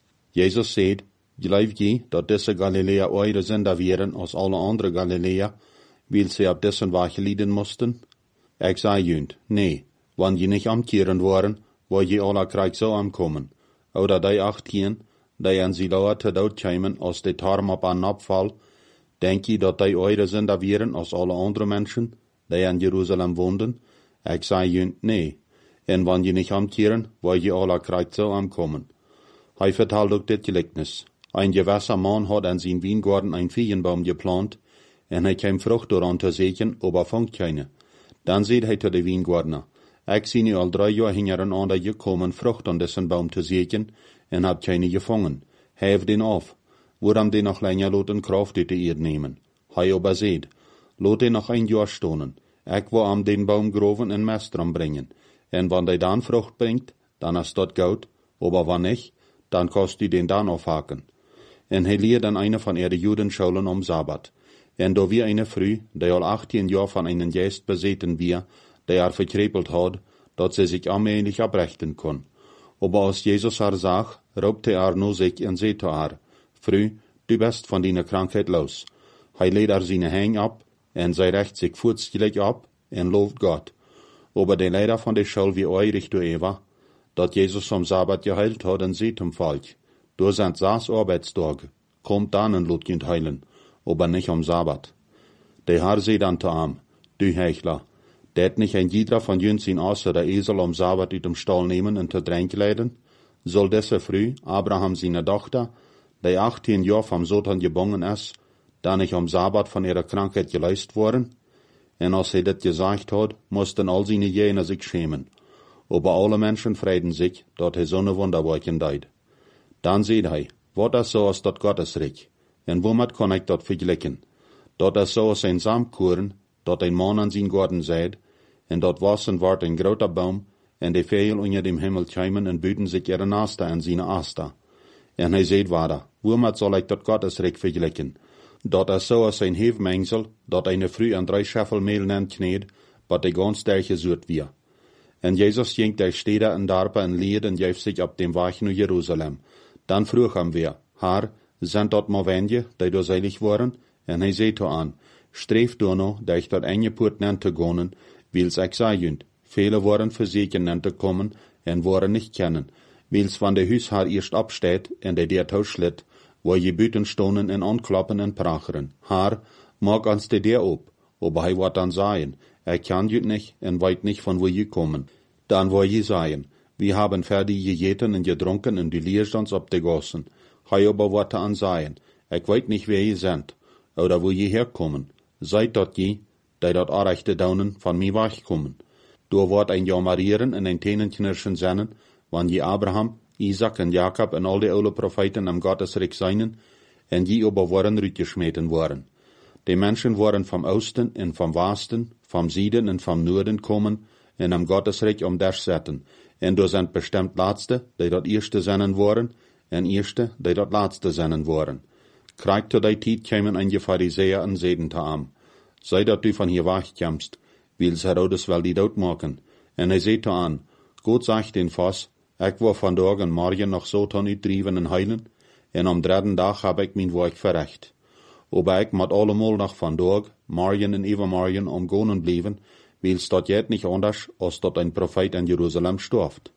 Jesus sagt, geloof je dat diese Galiläa eure Sünder wären als alle andere Galiläa, weil sie ab dessen Weg leiden mussten? Ich sei jünd, nee, wann je nicht amkehren waren, wo je alle Krieg so ankommen, oder die achtien, die an sie lauer te dood kämen, als die Tarm ab an Abfall, denk je dat die eure Sünder wären als alle andere Menschen, die in Jerusalem wohnen? Ich sei jünd, nee, en wann je nicht amkehren, wo je alle Krieg so ankommen. Hij vertelt ook dit Gleichnis. Ein gewisser Mann hat an sein Weingarten ein Feigenbaum geplant, en hij kam Frucht daran te sehen, aber fangt keine. Dann sagt hij zu de Weingärtner, ich zie nu al drei Jahre hintereinander gekommen, Frucht an dessen Baum te sehen, en hab keine gefangen. Hef den auf, woran den noch länger loten Kraft uit de Erd nehmen. Hij aber seht, lot den noch ein Jahr stonen. Ich will am den Baum groven en Mest dran bringen. En wann der dann Frucht bringt, dann ist dort gut, aber wann nicht, dann kannst du den dann aufhaken. En hij leert dann eine von ihre Judenschulen um Sabbat. En da wir eine Früh, die al achtzehn Jahre von einem Geist beseten wir, der er verkrepelt hat, dat sie sich allmählich abrechten kann. Aber als Jesus haar zag, roepte er nur sich en zei zu haar, Früh, du bist von deiner Krankheit los. Hij lädt er seine Hänge ab, en zij recht sich vorzüglich ab, en lobt Gott. Aber der Leiter von der Schule wie eurig du Eva, dat Jesus am Sabbat geheilt hat, en zei zum Volk, du sind sechs Arbeitstage, kommt dann en lot kind heilen, aber nicht am Sabbat. Der Herr sagt dann zu ihm, du Heuchler, det nicht ein jeder von jüns ihn außer der Esel am Sabbat uit dem Stall nehmen und zu Tränk leiden? Soll diese früh Abraham seine Tochter, die achtzehn Jahre vom Satan gebangen ist, da nicht am Sabbat von ihrer Krankheit geleist worden? Und als er das gesagt hat, mussten all seine Jene sich schämen. Aber alle Menschen freuten sich, dat er so eine Wunderwerken deed. Dann seht er, wat is so als dat Gottesreich? En womit kann ich dat vergleichen? Dat is so als ein Samkuren, dat ein Mann an sein Garten seid, en dat wassen ward ein groter Baum, en die Vögel unter dem Himmel kämen en büten sich ihre Nasta en seine Asta. En hij seht weiter, womit soll ich dat Gottesreich vergleichen? Dat is so als ein Hefmengsel, dat eine Früh an drei Scheffel Mehl nennt kneed, wat die ganz der gesucht wir. En Jesus ging der Städte en Darpe en Lied en jäf sich ab dem Weg nach Jerusalem. Dann vroeg hem weer, Herr, sind dort mal wenige, die do seilig waren? En hij zei to aan, streef du no, dat ich dort eingepoort nennt te gonen, wils ich sei jünd. Viele waren versichern nennt te kommen, en waren nicht kennen, wils van de Huishaar erst absteht, en de der tauschlit, wo je büten stonen en anklappen en pracheren. Herr, mag ans de der op, aber hij wat dann sagen, er kann jüt nicht, en weit nicht von wo je kommen. Dann wo je sagen, wir haben fertig gegeten en gedrunken en die Leerstands op de gossen. Hij aber wat an sagen, ich weet nicht wer je sind, oder wo je herkommen. Seid dort je, die dort arechte daunen von mir wegkommen. Du wort ein Jahr marieren en ein Tänenknirschen sennen, wann je Abraham, Isaac en Jakob en al die oude Propheten am Gottesreich seinen, en je aber waren rütgeschmeten worden. Die Menschen waren vom Osten en vom Westen, vom Süden en vom Norden kommen, en am Gottesreich um das setzen, en du sind bestimmt Letzte, die dort Erste sennen waren, en Erste, die dort Letzte sennen waren. Krieg zu der Zeit kämen einige Pharisäer en Seden te am. Sei dat du von hier wegkämst, wils Herodes will die dood machen. En hij zei an, Gott sagt den Fass, ich war vandaag en morgen noch Satan uitdrieven en heilen, en am dritten Tag hab ich mein Werk verrecht. Aber ich moet allemal noch vandaag, morgen en übermorgen umgonen blijven, wils dat jet nicht anders, als dat ein Prophet in Jerusalem storft.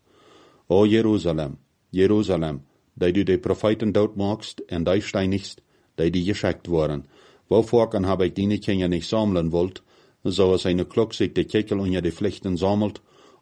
O Jerusalem, Jerusalem, die du die Propheten dood magst en die steinigst, die die geschickt waren. Wovor kan hab ich die Kinder nicht sammeln wollt, so als eine Klock sich die Kickel unter die Pflichten sammelt,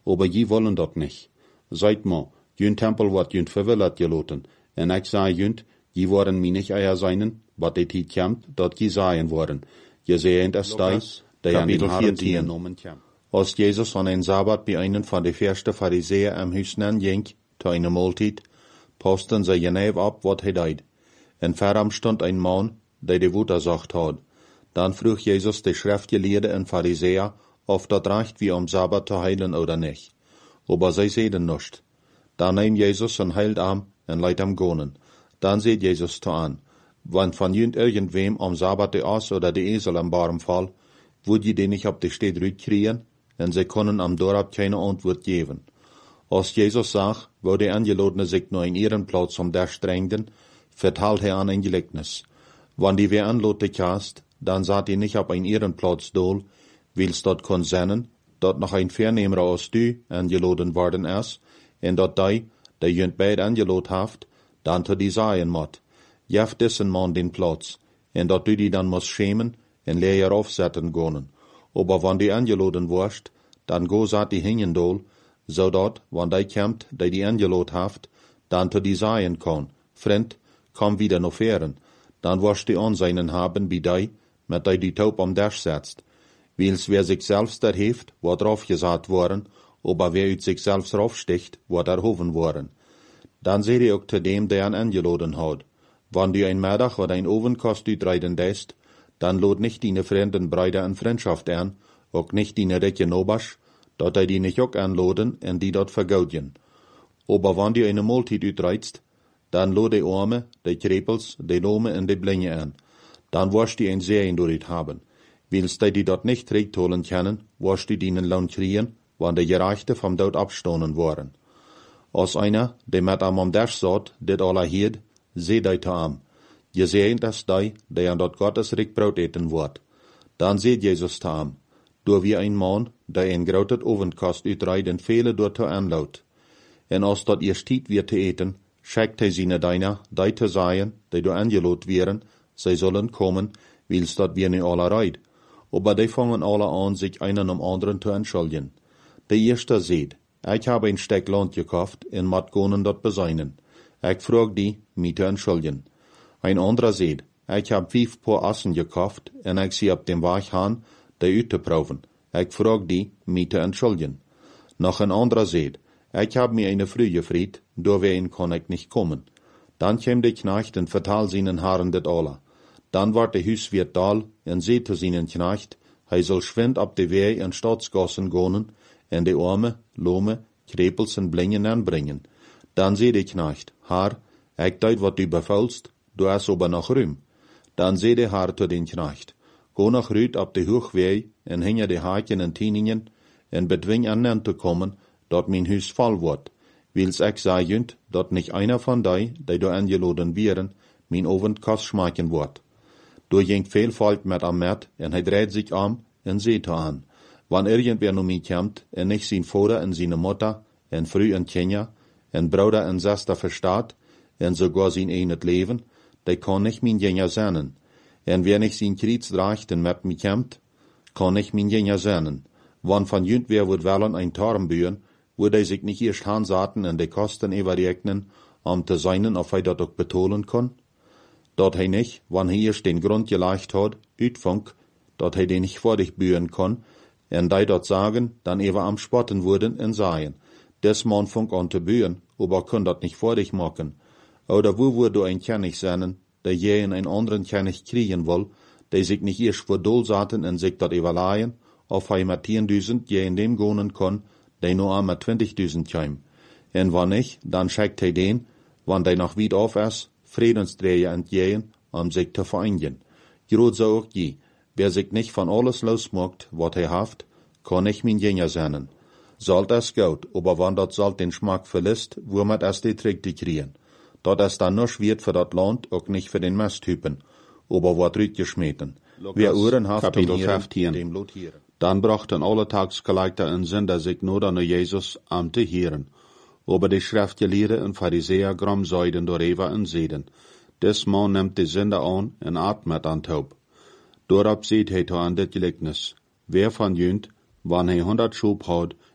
aber je wollen dort nicht. Seid mal, jün Tempel wird jün verwillert geloten, en ich sag jünt, je worden mi nicht eier seinen, wat de Tiet kämmt, dort je seien worden. Je sehend es dei, der an den Haaren genommen kämmt. Als Jesus an ein Sabbat bei einen von de verste Pharisäer am Hüsnen jink, zu einer Mahlzeit, posten sie jenev ab, wat he deid. En veram stund ein Mann, der de Wutter sagt hat. Dann frug Jesus de Schriftgelehrte en Pharisäer, ob dat reicht wie am Sabbat zu heilen oder nicht. Aber sie sehen nicht. Dann nahm Jesus en heilt am en leit am gonen. Dann seht Jesus zu an. Wenn von jünd irgendwem am Sabbat de Ass oder de Esel am Barm fall, würd je den nicht ab de Stadt rütkriegen, en sie können am Dorab keine Antwort geben. Als Jesus sagt, wo die Angelodene sich nur in ihren Platz um der strengden, vertalt er an ein Gleichnis. Wann die wer anlote kast, dann saht ihr nicht ab in ihren Platz dol, wils dort kon sennen, dort noch ein Vernehmer als du angeloden worden ist, en dort dei, der jünd beid angelot haft, dann to die sagen mot. Jef dissen man den Platz, en dort du die dann muss schämen, en leer aufsetzen gonen. Aber wann die angeloden warst, dann go saht die hingen dol, so dort, wann die kämmt, die die angelot haft, dann to die sagen kon, Freund, komm wieder noch feren, dann warst die Anseinen haben, wie die, mit die die Taub am Dash setzt. Wils wer sich selbst erheeft, wird draufgesagt worden, aber wer ut sich selbst raufsticht, wird erhoven worden. Dann seht ihr auch zu dem, der an angeloden hat. Wann du ein Mittag oder ein Ovenkost utreiden lässt, dann lod nicht deine fremden Brüder an Freundschaft an, auch nicht deine Recke Nobasch, dort er die nicht auch anloden und die dort vergaudien. Aber wann du eine Mahlzeit utreizt, dann lod die Arme, die Krepels, die Lome und die Blinge an. Dann wirst du ein Sehen durch haben. Willst du die dort nicht recht holen können, wirst du ihnen Lohn kriegen, wann die Gerechte vom Tod abstoßen waren. Als einer, der mit am Dash sagt, dit aller hied, seh dei te am. Je sehen das dei, der an dort Gottes Reich Brot eten wird. Dann seht Jesus te am. Du wie ein Mann, der ein grautet Ovenkost utreit en viele dort te anlaut. En als dort ihr stiet wird te eten, schickt he seine Deiner, dei te seien, die du angelot wären, sie sollen kommen, wils dort wir ne alle reit. Aber die fangen alle an, sich einen am anderen zu entschuldigen. Der erste seht, ich habe ein Steck Land gekauft, en mat gonen dort beseinen. Ich frag die, mich zu entschuldigen. Ein anderer seht, ich hab fünf Paar Assen gekauft, en ich sie ab dem Weg han, die ut zu prüfen. Ich frag die, mich zu entschuldigen. Noch ein anderer seht, ich hab mir eine Früh gefried, do wen kann ich nicht kommen. Dann käm der Knecht und vertal seinen Haaren det alle. Dann ward der Hüswirt dal, en seht zu seinen Knecht, he soll schwind ab de Weh in Staatsgassen gonen, en de Arme, Lome, Krepels en Blingen anbringen. Dann seh der Knecht, Haar, ich deut wat du befaulst, du hast aber noch Rühm. Dann seh der Haar zu den Knecht, go noch rüt ab de Hochweh, en hinge de Haken en Tieningen, en bedwing an zu kommen, dort mein Hüs voll wird. Wils ich sagen, dort nicht einer von dei, die du angeloden wären, mein Ovenkost schmecken wird. Du ging viel Volk mit am Met, en he dreht sich am, en seht an. Wann irgendwer nu mich kämmt, en nicht sein Vater en seine Mutter, en früh en Kinder, en Bruder en Schwester verstaat, en sogar sein eigenes Leben, der kann nicht mein Jünger sein. En wer nicht sein Kreuz reicht en mit mich kämmt, kann nicht mein Jünger sein. Wann von jünd wer wird wollen ein Tarm bühen, würde er sich nicht erst hansaten en de Kosten überrechnen, um zu seinen, auf er dort auch betonen kann? Dort he nicht, wann he erst den Grund geleicht hat, Utfunk, dort he den nicht vor dich bühen kann, en die dort sagen, dann ewer am Spotten würden en seien. Des Mann funk an te bühen, aber kann dort nicht vor dich machen. Oder wo würd du ein König sein, der je in ein anderen König kriegen will, der sich nicht erst vor Dol saten en sich dort überleihen, auf he mit zehntausend je in dem gonen kann, der nur am mit zwanzigtausend käm. En wann nicht, dann schickt he den, wann der noch weit auf ist, Friedensträger entgehen, um sich zu vereinigen. Grod so auch je, wer sich nicht von alles losmacht, wat er haft, kann nicht mein Jünger sein. Sollt es gut, aber wann dat sollt den Schmack verlässt, wo man es die Trick kriegen. Dat ist dann nur schwierig für dat Land, auch nicht für den Masttypen, aber wat rüt geschmeten. Wer Uhren haft in dem lotieren. Dann brachten alle Tagsgeleiter en Sünder sich nur an Jesus am te hieren. Aber die Schriftgelehrten und Pharisäer gram seiden door Eva en Seden. Des Mann nimmt die Sünder an en atmet an taub. Dorab seht he to an dit Gleichnis. Wer von jünd, wann he hundert Schub hat,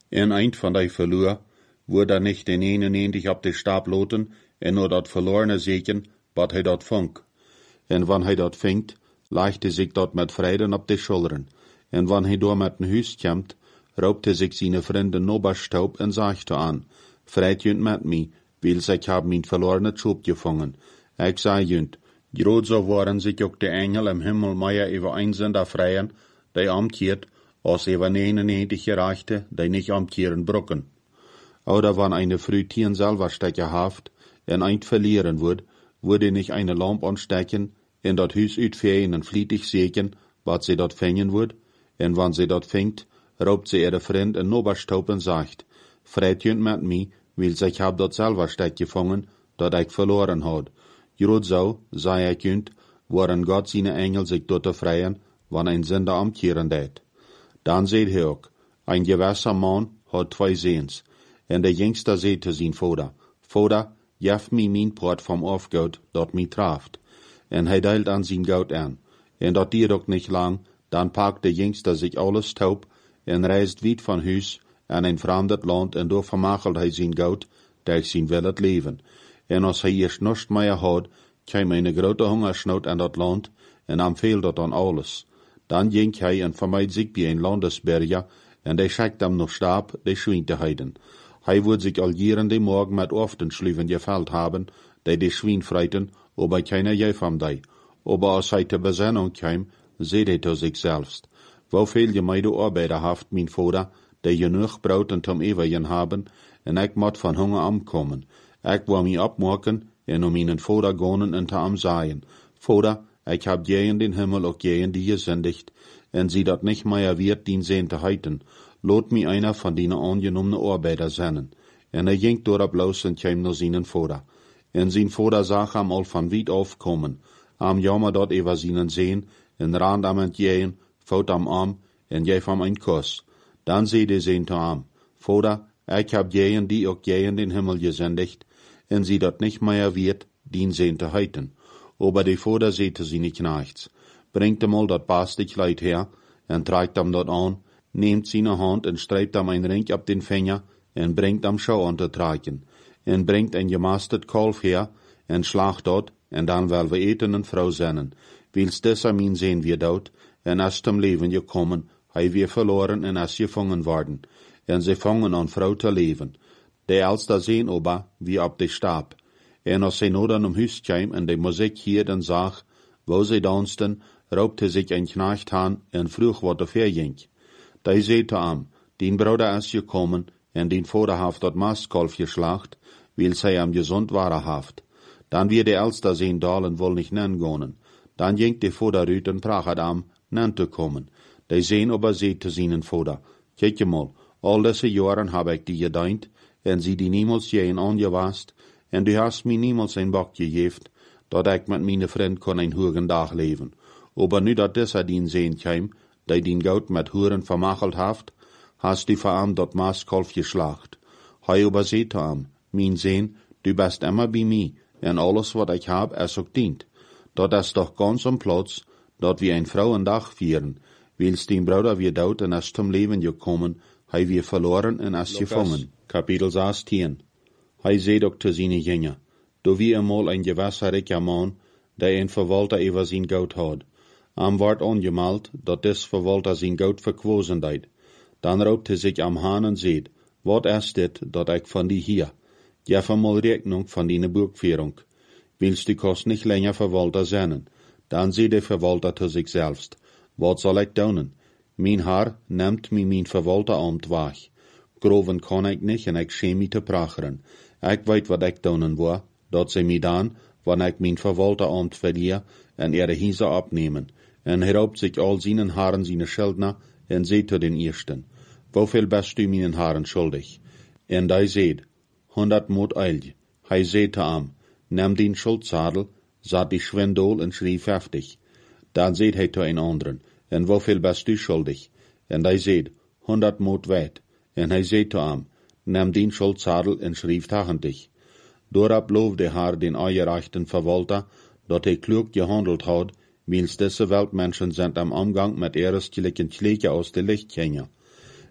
En eind van die verloor, wordt er niet in eenenendig op de stap loten, en nur dat verlorene zeken, wat hij dat vong. En wanneer hij dat vingt, legt hij zich dat met vreden op de schoulderen. En wanneer hij door met een huis komt, roopt hij zich zijn vrienden Noberstaub en zegt aan, vreit junt met mij, wils ik heb mijn verlorene Schub gevangen. Ik zei junt, groot zo waren zich ook de engel im Himmel meer über einzelne vrijen, die amkeert, als über negenennegentig gerechte, die nicht amkeeren brokken. Oder wann eine Frau Tieren selber stecken haft, en eind verlieren wird, würde nicht eine Lampe anstecken, in dat Huis uitveen en vlietig seken, wat sie dort fängen wird, en wann sie dort fängt, raubt sie ihre Freund en Noberstaub en sagt, vreit junt met mij, wils ich hab dat selber steck gefangen, dat ich verloren had. Groot zo, zei ich junt, waren Gott seine Engel sich dort freien, wann ein Sünder amkehren deed. Dan seht hij ook, ein gewisser Mann had zwei Seens, en der jüngste seht te zijn Vader, Vader, jef mi mijn poort vom Aufgoud, dat mi traft. En hij deilt an zijn goud aan. En dat diert ook niet lang, dan pakt de jüngste zich alles taub, en reist weit van huis, aan een vreemd land, en door vermachelt hij zijn goud, dat zijn wil het leven. En als hij eerst niets meer had, kwam een grote hongersnood aan dat land, en hem veel dat aan alles. Dan ging hij en vermeid zich bij een landesberger, en die schickt hem nog stap, die schwien te heiden. Hij wordt zich al jaren de morgen met Oftenschlüven geveld hebben, die de schwien freiten, aber keiner jeuf am dei. Aber als hij te Besinnung kwam, seht hij to zich selbst. Woveel je mij de Arbeiter haft, mijn Vater, die genoeg brood en tom eeuwigen haben, en ik moet van hunger omkomen. Ik wil mij opmaken, en om mijn Vater gonen en te am sagen, Vater, ik heb je in den Himmel ook je in die gesündigt, en sie dat nicht mehr wird, dien sehen te heiten. Lot mij einer van die angenommene Arbeiter zenden. En hij ging door op los en kwam naar zijn Vater. En zijn Vater zag hem al van weit aufkommen, am jammer dat over zijn zeen, en rand am entgegen, fout am arm, en geef hem een kus. Dan zei de zeen te hem, Vater, ik heb jeen die ook je in den Himmel gesendigt, en sie dat nicht mehr wird, dien sehen te heiten. Aber de Vater zei te zijn knechts, bringt hem al dat beste Kleid her, en tragt hem dat aan, neemt zijn hand en strijpt hem een ring op den vinger, en bringt hem schau aan te tragen, en bringt een gemasterd kalf her, en slacht dat, en dan wel we eten en vrouw zennen. Wils desser min sehen wir dort, en as zum Leben gekommen, hij wir verloren en as gevangen worden, en sie fangen an vrouw te leven. De elster sehen ober, wie op de stab. En als zij nodan om huis kwam en de muziek hier en zag, wo zij dansten, raubte zich een knecht aan en vroeg wat er verging. Die zei te hem, dien broeder is gekommen, en dien vader haft dat mastkalf geslacht, wils hij am gesund waren haft. Dan wir de elster sehen dalen wohl nicht nennen gonen. Dan ging de vader uit en prachet am, nen te kommen. Die sehen aber zei te zijn vader, kijk je mal, al deze jaren heb ik die gedient, en sie die niemals je een angewast, en du hast mir niemals een bok gegeven, dat ik met mijn vriend kon een hugen dag leven. Aber nu dat deze dien sehen kwam, die dien goud met huren vermachelt haft, hast du voor hem dat maaskalf geslacht. Hij aber zei te hem, mijn zeen, du bist immer bij mij, en alles wat ik heb is ook dient. Dat is doch ganz am Platz, dat wir ein Frauendag vieren, wils den Bruder wir dood en is zum Leben gekommen, hij wir verloren en is gevangen. Kapitel zestien. Hij zei ook te zijn jingen, do wie eenmaal een gewasser rijker man, die een verwalter over zijn goud had. Am wordt ongemeld, dat des verwalter zijn goud verkwozen deed. Dan roept hij zich am haan en zeid, wat is dit, dat ik van die hier? Geef eenmaal rekening van die boekführung. Willst du kost nicht länger Verwalter sein? Dann zei der Verwalter zu sich selbst, wat soll ich doen? Mein Herr nimmt mi mein Verwalteramt weg. Groven kann ich nicht en ich schäm mich te pracheren. Ich weet wat ich doen wil, dat sie mi dan, wann ich mein Verwalteramt verliere, en ihre Hiese abnehmen. En er raubt sich all seinen Haaren seine Schildner, en seht zu den Ersten, wofür bist du meinen Haaren schuldig? En die seht, hundert Mut eilj. Hij seht te am, nimm den Schuldzadel, sat die Schwindel en schrief heftig. Dan seht hij te een anderen, en wofür bist du schuldig? En hij seht, hundert Mut weit. En hij seht te am, nimm den Schuldzadel en schrief tachendig. Doorop loofde haar den eierrechten Verwalter, dat hij klug gehandelt had, wils deze Weltmenschen sind am Umgang mit erstlichen Schläge aus de Lichtgänger.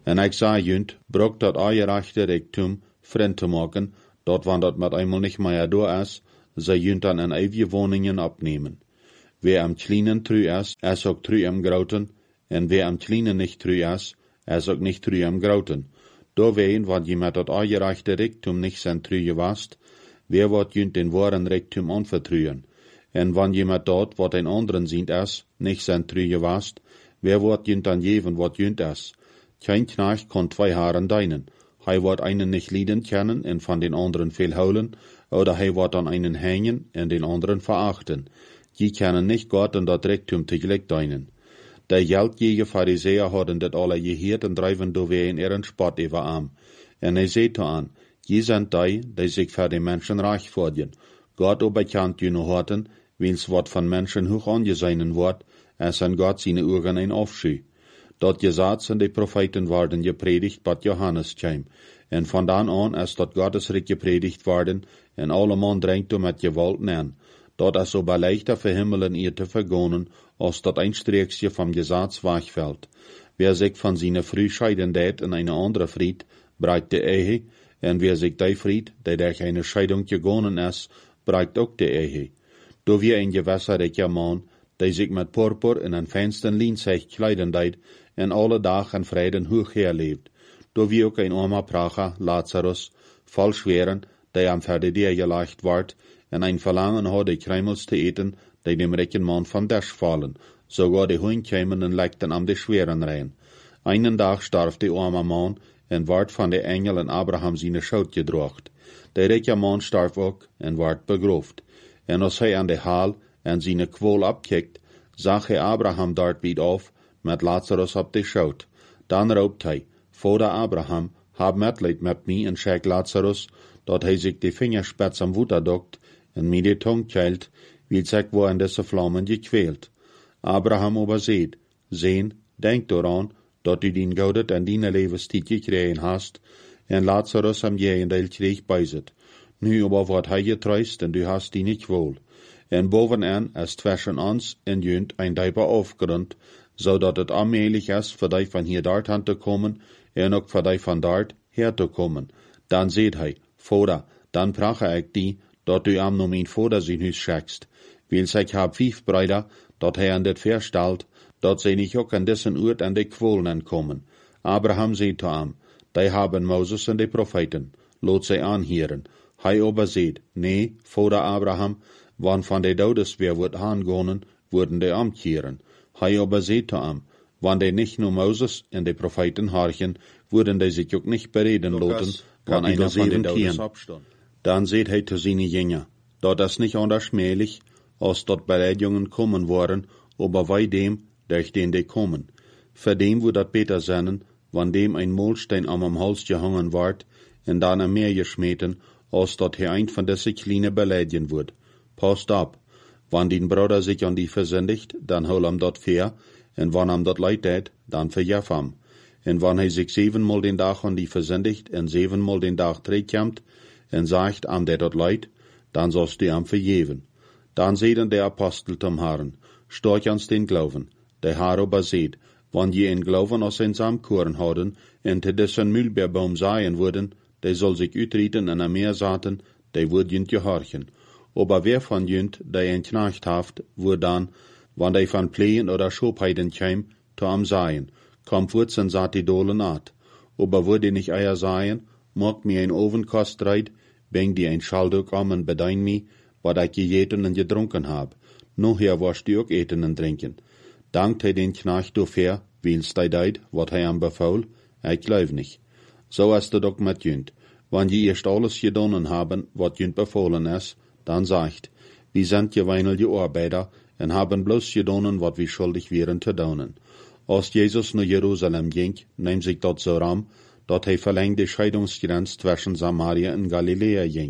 En ik zei junt, brok dat eierrechte Reichtum vriend te maken, dort wann dat met einmal nicht mehr door is, zij junt dan in eeuwige woningen opnemen. Wer am kleinen trü is, is ook trü am groten, en wer am kleinen nicht trü is, is ook nicht trü am groten. Do ween, wat je met dat eierrechte Reichtum nicht zijn trü gewast, wer wordt junt den wahren Reichtum anvertrüen. En wann jemand dort, wat ein anderen sint is, nicht zijn trü gewast, wer wordt junt dan geven wat junt is. Kein Knecht kon zwei Haaren deinen. Hij wordt einen nicht lieden kennen en van den anderen veel houden, oder hij wordt an einen hängen en den anderen verachten. Die kennen nicht Gott und dat Reichtum tegelijk deinen. De geldjäger Pharisäer hadden dat alle geheerd en drijven doorwee in ihren Spott over am. En hij zei to aan, je zijn die, die zich voor de mensen reich vordien. Gott oberkant je no harten, wils wat van mensen hoog angesehen wordt, es an Gott seine Augen ein Aufscheu. Dat Gesetz und die Propheten worden gepredigt, bat Johannes kwam. En vandaan an is dat Gottesreich gepredigt worden, en alle man drängt um met Gewalt nean. Dat is so leichter für Himmel und ihr zu vergonnen, als dat ein Streeksje vom Gesetz wegfällt. Wer sich von seiner Früh scheiden dät in eine andere Fried, bereikt die Ehe, en wer sich die Fried, der durch eine Scheidung gegonnen ist, bereikt auch die Ehe. Do wie ein gewässeriger Mann, der sich mit Purpur in ein feinsten Lienzeug kleiden deit, en alle Tag in Frieden hoch herlebt. Do wie auch ein armer Pracher, Lazarus, voll Schweren, der am Verdedir gelegt ward, en ein Verlangen hat, die Kremels zu eten, die dem reichen Mann vom Tisch fallen, sogar die Hund kämen und legten am die Schweren rein. Einen Tag starb der arme Mann, en ward von der Engel in Abraham seine Schuld gedrocht. Der reiche Mann starb auch, en ward begroft. En als hij an de Haal en seine Quol abkickt, zag hij Abraham dort wieder auf, met Lazarus op de Schoot. Dan roept hij, Vater Abraham, hab Mitleid met mij en schijk Lazarus, dat hij zich de Fingerspitz am Wutter dockt en mij de Tong keilt, wie zich wo in deze Vlammen gequält. Abraham aber seht, sehen, denk daran, dat du din Goudet en dine Lebenstijd gekregen hast, en Lazarus am Jendeel kreeg bijzet. Nu aber wordt hij getreust en du hast die niet wohl. En bovenaan is zwischen ons en junt ein Dijper aufgerund, zodat het allmählich is voor die van hier dort aan te komen, en ook voor die van dort her te komen. Dan seht hij, Vater, dan prache ik die, dat du am no mijn Vater zijn huis schickst. Wils ik hab vijf Brüder, dat hij aan dit verstelt, dat zij niet ook aan dessen Oort aan de Quolen komen. Abraham seht to am, die haben Moses en de Propheten, lot zij aanheren. Hij aber seht, nee, Vater Abraham, wann van de Dodes wer wordt aangonen, worden de amkeren. Hij aber seht to am, wann de nicht nur Moses en de Propheten harchen, worden de sich ook nicht bereden loten, wann einer van de Dodes abstand. Dan seht hij te seine Jünger, dat is nicht anders schmählich, als dat Beleidigungen kommen worden, aber wei dem, durch den de kommen. Für dem wo dat beter sennen, wann dem ein Molstein am am Hals gehangen ward, en dan am Meer geschmeten, als dat hij ein von desse kleine beleidigen wird. Passt ab, wann den Bruder sich an die versündigt, dann hol am dat fair, en wann am dat leid tät, dann verjaf am. En wann hij sich siebenmal den Tag an die versündigt, en siebenmal den Tag terugkomt, en sagt am der dat leid, dann sollst du am verjeven. Dan zeiden der Apostel zum Herrn, storch ans den Glauben. Der Herr aber seht, wann je in Glauben aus ein Samkorn houden, en te dessen Mühlbeerbaum saaien würden, der soll sich utrieten en am Meer saaten, der würd jünt gehorchen. Aber wer von jünt, der ein Knecht haft, würd dann, wann der von Plehen oder Schobheiden käm, to am saaien, kommt wurzen saat die Dolen naht. Aber würd ihr nicht eier saaien, mag mir ein Ovenkost reit, bring die ein Schalduk am en bedein mi, wat ich gejeten en gedrunken hab. Noher warst du auch eten en trinken. Dankt hij den Knecht do fair, wils dei deit, wat hij am befaul, ich glaub nicht. So ist es doch mit jünt. Wann je erst alles gedonnen haben, wat jünt befohlen is, dann sagt, wir sind geweinige Arbeiter en haben bloß gedonnen, wat wir schuldig wären zu donen. Als Jesus nach Jerusalem ging, nahm sich dort so ram, dat hij verlängde Scheidungsgrenz zwischen Samaria und Galiläa ging.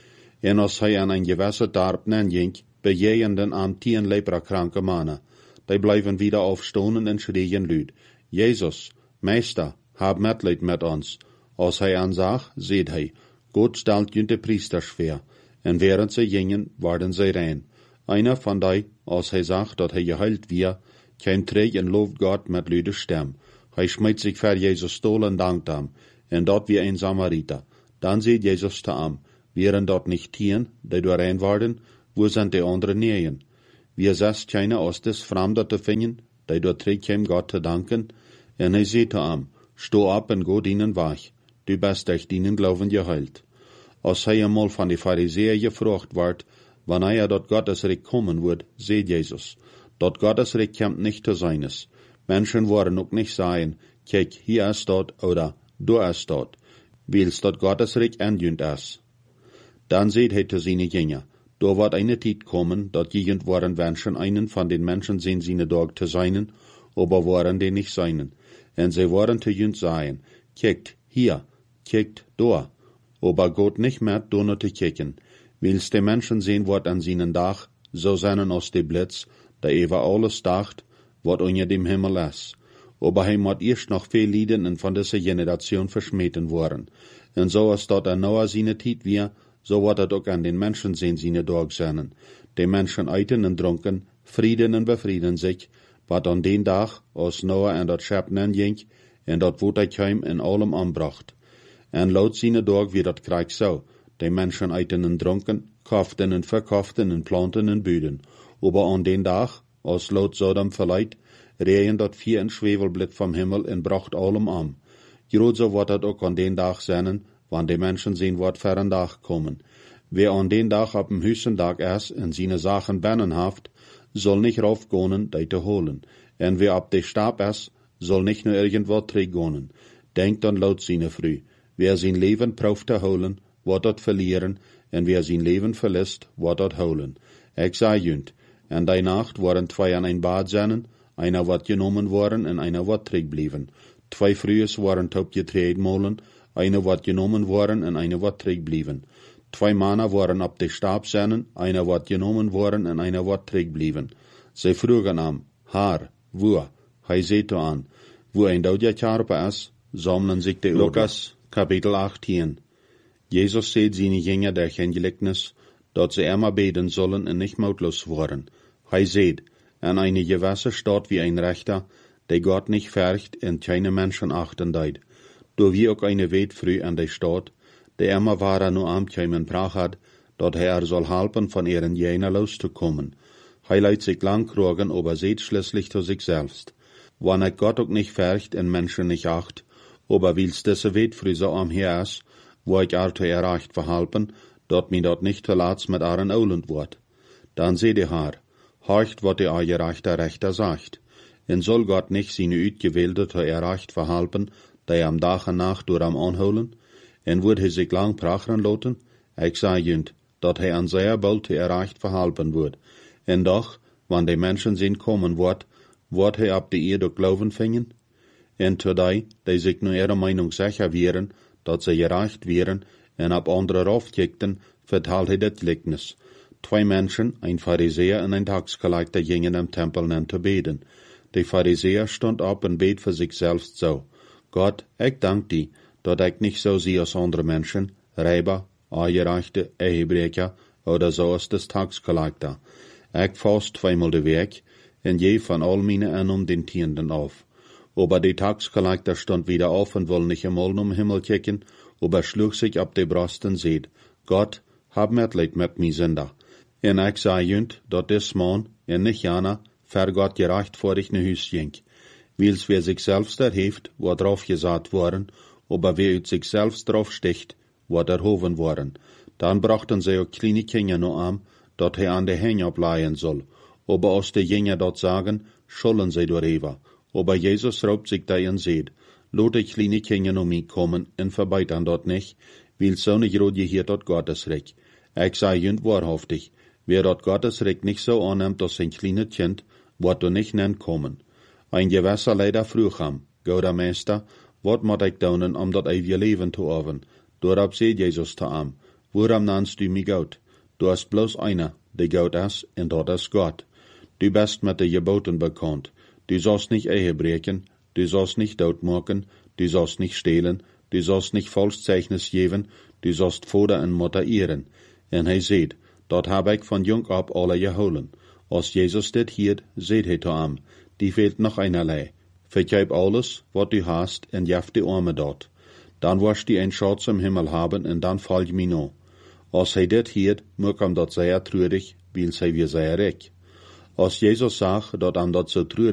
En als hij an ein gewässer Darb nen ging, bejehenden an tien leprakranke Mannen, die bleiben wieder aufstonen en schrien lüd, Jesus, Meister, hab Mitleid mit uns. Als hij ansag, seht hij, Gott stelt jünt Priester schwer, en während sie gingen, waren sie rein. Einer von die, als hij zag dat hij geheilt wir, käm träg en lobt Gott mit lüde Stem. Hij smijt zich voor Jezus stoel en dankt hem, en dat wie een Samariter. Dan zegt Jezus te hem, wären dort nicht tien, die doorheen waren, wo sind die anderen neeën? Wie zes keine aus des Fremder te vinden, die door trekt hem Gott te danken? En hij zegt te hem, sto op en go dienen weg, du best durch dienen Glauben geheilt. Als hij eenmaal van de Pharisäer gevraagd wordt, wanneer er dat Gottesreich kommen wird, zegt Jezus, dat Gottesreich kommt nicht zu seines. Menschen worden ook nicht sagen, kijk, hier ist dort oder da ist dort, weil's dat Gottesreich endjünd ist. Dann seht hij zu seine Jünger, da wird eine Zeit kommen, dat jegend waren Menschen einen von den Menschen sehen seine Tag zu seinen, aber waren die nicht seinen. En sie waren zu jünd sagen, kijkt, hier, kijkt, da, aber Gott nicht mehr da nur zu kicken. Weil's die Menschen sehen wird an seinen Dach, so seinen aus dem Blitz, der über alles dacht, wat unter dem Himmel ist. Aber hij moet erst noch viel Lieden und von dieser Generation verschmähten worden. Und so als dort ein neuer seine Zeit wir, so wird er auch an den Menschen sehen seine Tag sein. Die Menschen eiten und trunken, frieden und befrieden sich, wat an den Tag aus Noah en dat Schöpfen ging, en dat wo hij kwam in allem anbracht. En laut seine Tag wie dat Krieg so, die Menschen eiten und trunken, kauften und verkauften und planten und büden. Aber an den Tag, als laut Sodom verleiht, regen dat vier en Schwefelblit vom Himmel en bracht allem an. Groot so wird dat ook an den Tag sein, wann die Menschen sehen, wat für ein Tag kommen. Wer an den Tag ab dem höchsten Tag ist en seine Sachen binnenhaft, soll nicht raufgehen, die zu holen. En wer ab de Stab ist, soll nicht nur irgendwo träggonen. Denkt an laut seine Früh. Wer sein Leben prauft zu holen, wird dat verlieren, en wer sein Leben verlässt, wird dat holen. Ich sag jünd, en die Nacht waren zwei an ein Bad sein, einer wird genommen worden en einer wird trägblieben. Zwei Frühes waren taub getreten molen, einer wird genommen worden en einer wird trägblieben. Zwei Männer waren ab de Stab sein, einer wird genommen worden en einer wird trägblieben. Sie frugen am, Haar, wo? Hij seht an, wo ein Daudja Karpe ist, sammeln sich die Lukas, Kapitel achtzehn. Jesus seht seine Jünger der Gleichnis, dat sie immer beten sollen und nicht mautlos worden. Hij seht, an eine Gewässer steht wie ein Rechter, der Gott nicht färcht und keine Menschen achten deit. Do wie auch eine Weet früh an der Stadt, der immer war nur am kämen Prach hat, dat er soll helfen, von ihren Jener loszukommen. Hij leidt sich lang krogen, aber seht schließlich zu sich selbst. Wann er Gott auch nicht färcht und Menschen nicht acht, aber wils diese Weet früh so am her ist, wo ich also erreicht verhalten, dat mir dort nicht verlatz mit aren Olend wird. Dann seht ihr haar, horcht, wat der gerechter Rechter sagt. En soll Gott nicht seine Uitgewählte zu erreicht verhalten, die am Tag und Nacht durch am anholen? En wird hij sich lang prachen lassen? Ich sag jünd, dat hij an sehr bald zu erreicht verhalten wird. En doch, wann die Menschen sind kommen wird, wird hij ab die Erde Glauben fingen? En zu die, die sich nur ihrer Meinung sicher wären, dat sie gereicht wären, en ab andere raufkickten, verteilt hij das Gleichnis. Zwei Menschen, ein Pharisäer und ein Taxkollector, gingen im Tempel an zu beten. Der Pharisäer stand auf und bet für sich selbst so: Gott, ich dank dir, dat ich nicht so sehe als andere Menschen, Räuber, Angereichte, Ehebrecher oder so als das Taxkollector. Ich fast zweimal den Weg und je von all meine Ernum den Tienden auf. Aber der Taxkollector stand wieder auf und wollte nicht einmal um Himmel kicken, aber schlug sich ab die Brust und seht: Gott, hab Mitleid mit mir Sünder. En ich sag jünd, dat des Mann, en nicht jana, ver Gott gerecht vor dich ne Hüs ging. Weils wer sich selbst erheeft, wird drauf gesagt worden, aber wer ut sich selbst drauf sticht, wird erhoven worden. Dann brachten sie auch kleine Kinder noch an, dat er an der Hänge ableihen soll. Aber aus der Jünger dort sagen, schollen sie darüber. Aber Jesus raubt sich da und seht: Lot die kleine Kinder noch mich kommen, und verbeitern dort nicht, weil so nicht rot hier dort Gottesreich. Ich sag jünd wahrhaftig, wer dort Gottesrecht nicht so annimmt als ein kleines Kind, wird du nicht nen kommen. Ein Gewässer leider früh kam, Gouda Meister, wat moet ich doen om dat ewige Leben zu haben? Dorab seht Jesus zu ihm: Woran nennst du mich Gott? Du hast bloß einer, der Gott ist, und dort ist Gott. Du bist mit den Geboten bekannt. Du sollst nicht Ehe brechen, du sollst nicht Tod machen, du sollst nicht stehlen, du sollst nicht Falschzeichnis geben, du sollst Vater und Mutter ehren. En hij seht, dat heb ik van jong ab alle geholen. Als Jesus dit hiert, seht hij zu ihm: Die fehlt noch einerlei. vergeib alles, wat du hast, en jaf die Arme dort. Dan wirst du ein Schatz im Himmel haben, en dan folg mir no. Als hij dit hiert, moet hem dat zeer treurig, weil hij weer zeer rijk. Als Jesus sagt, dat hem dat so treurig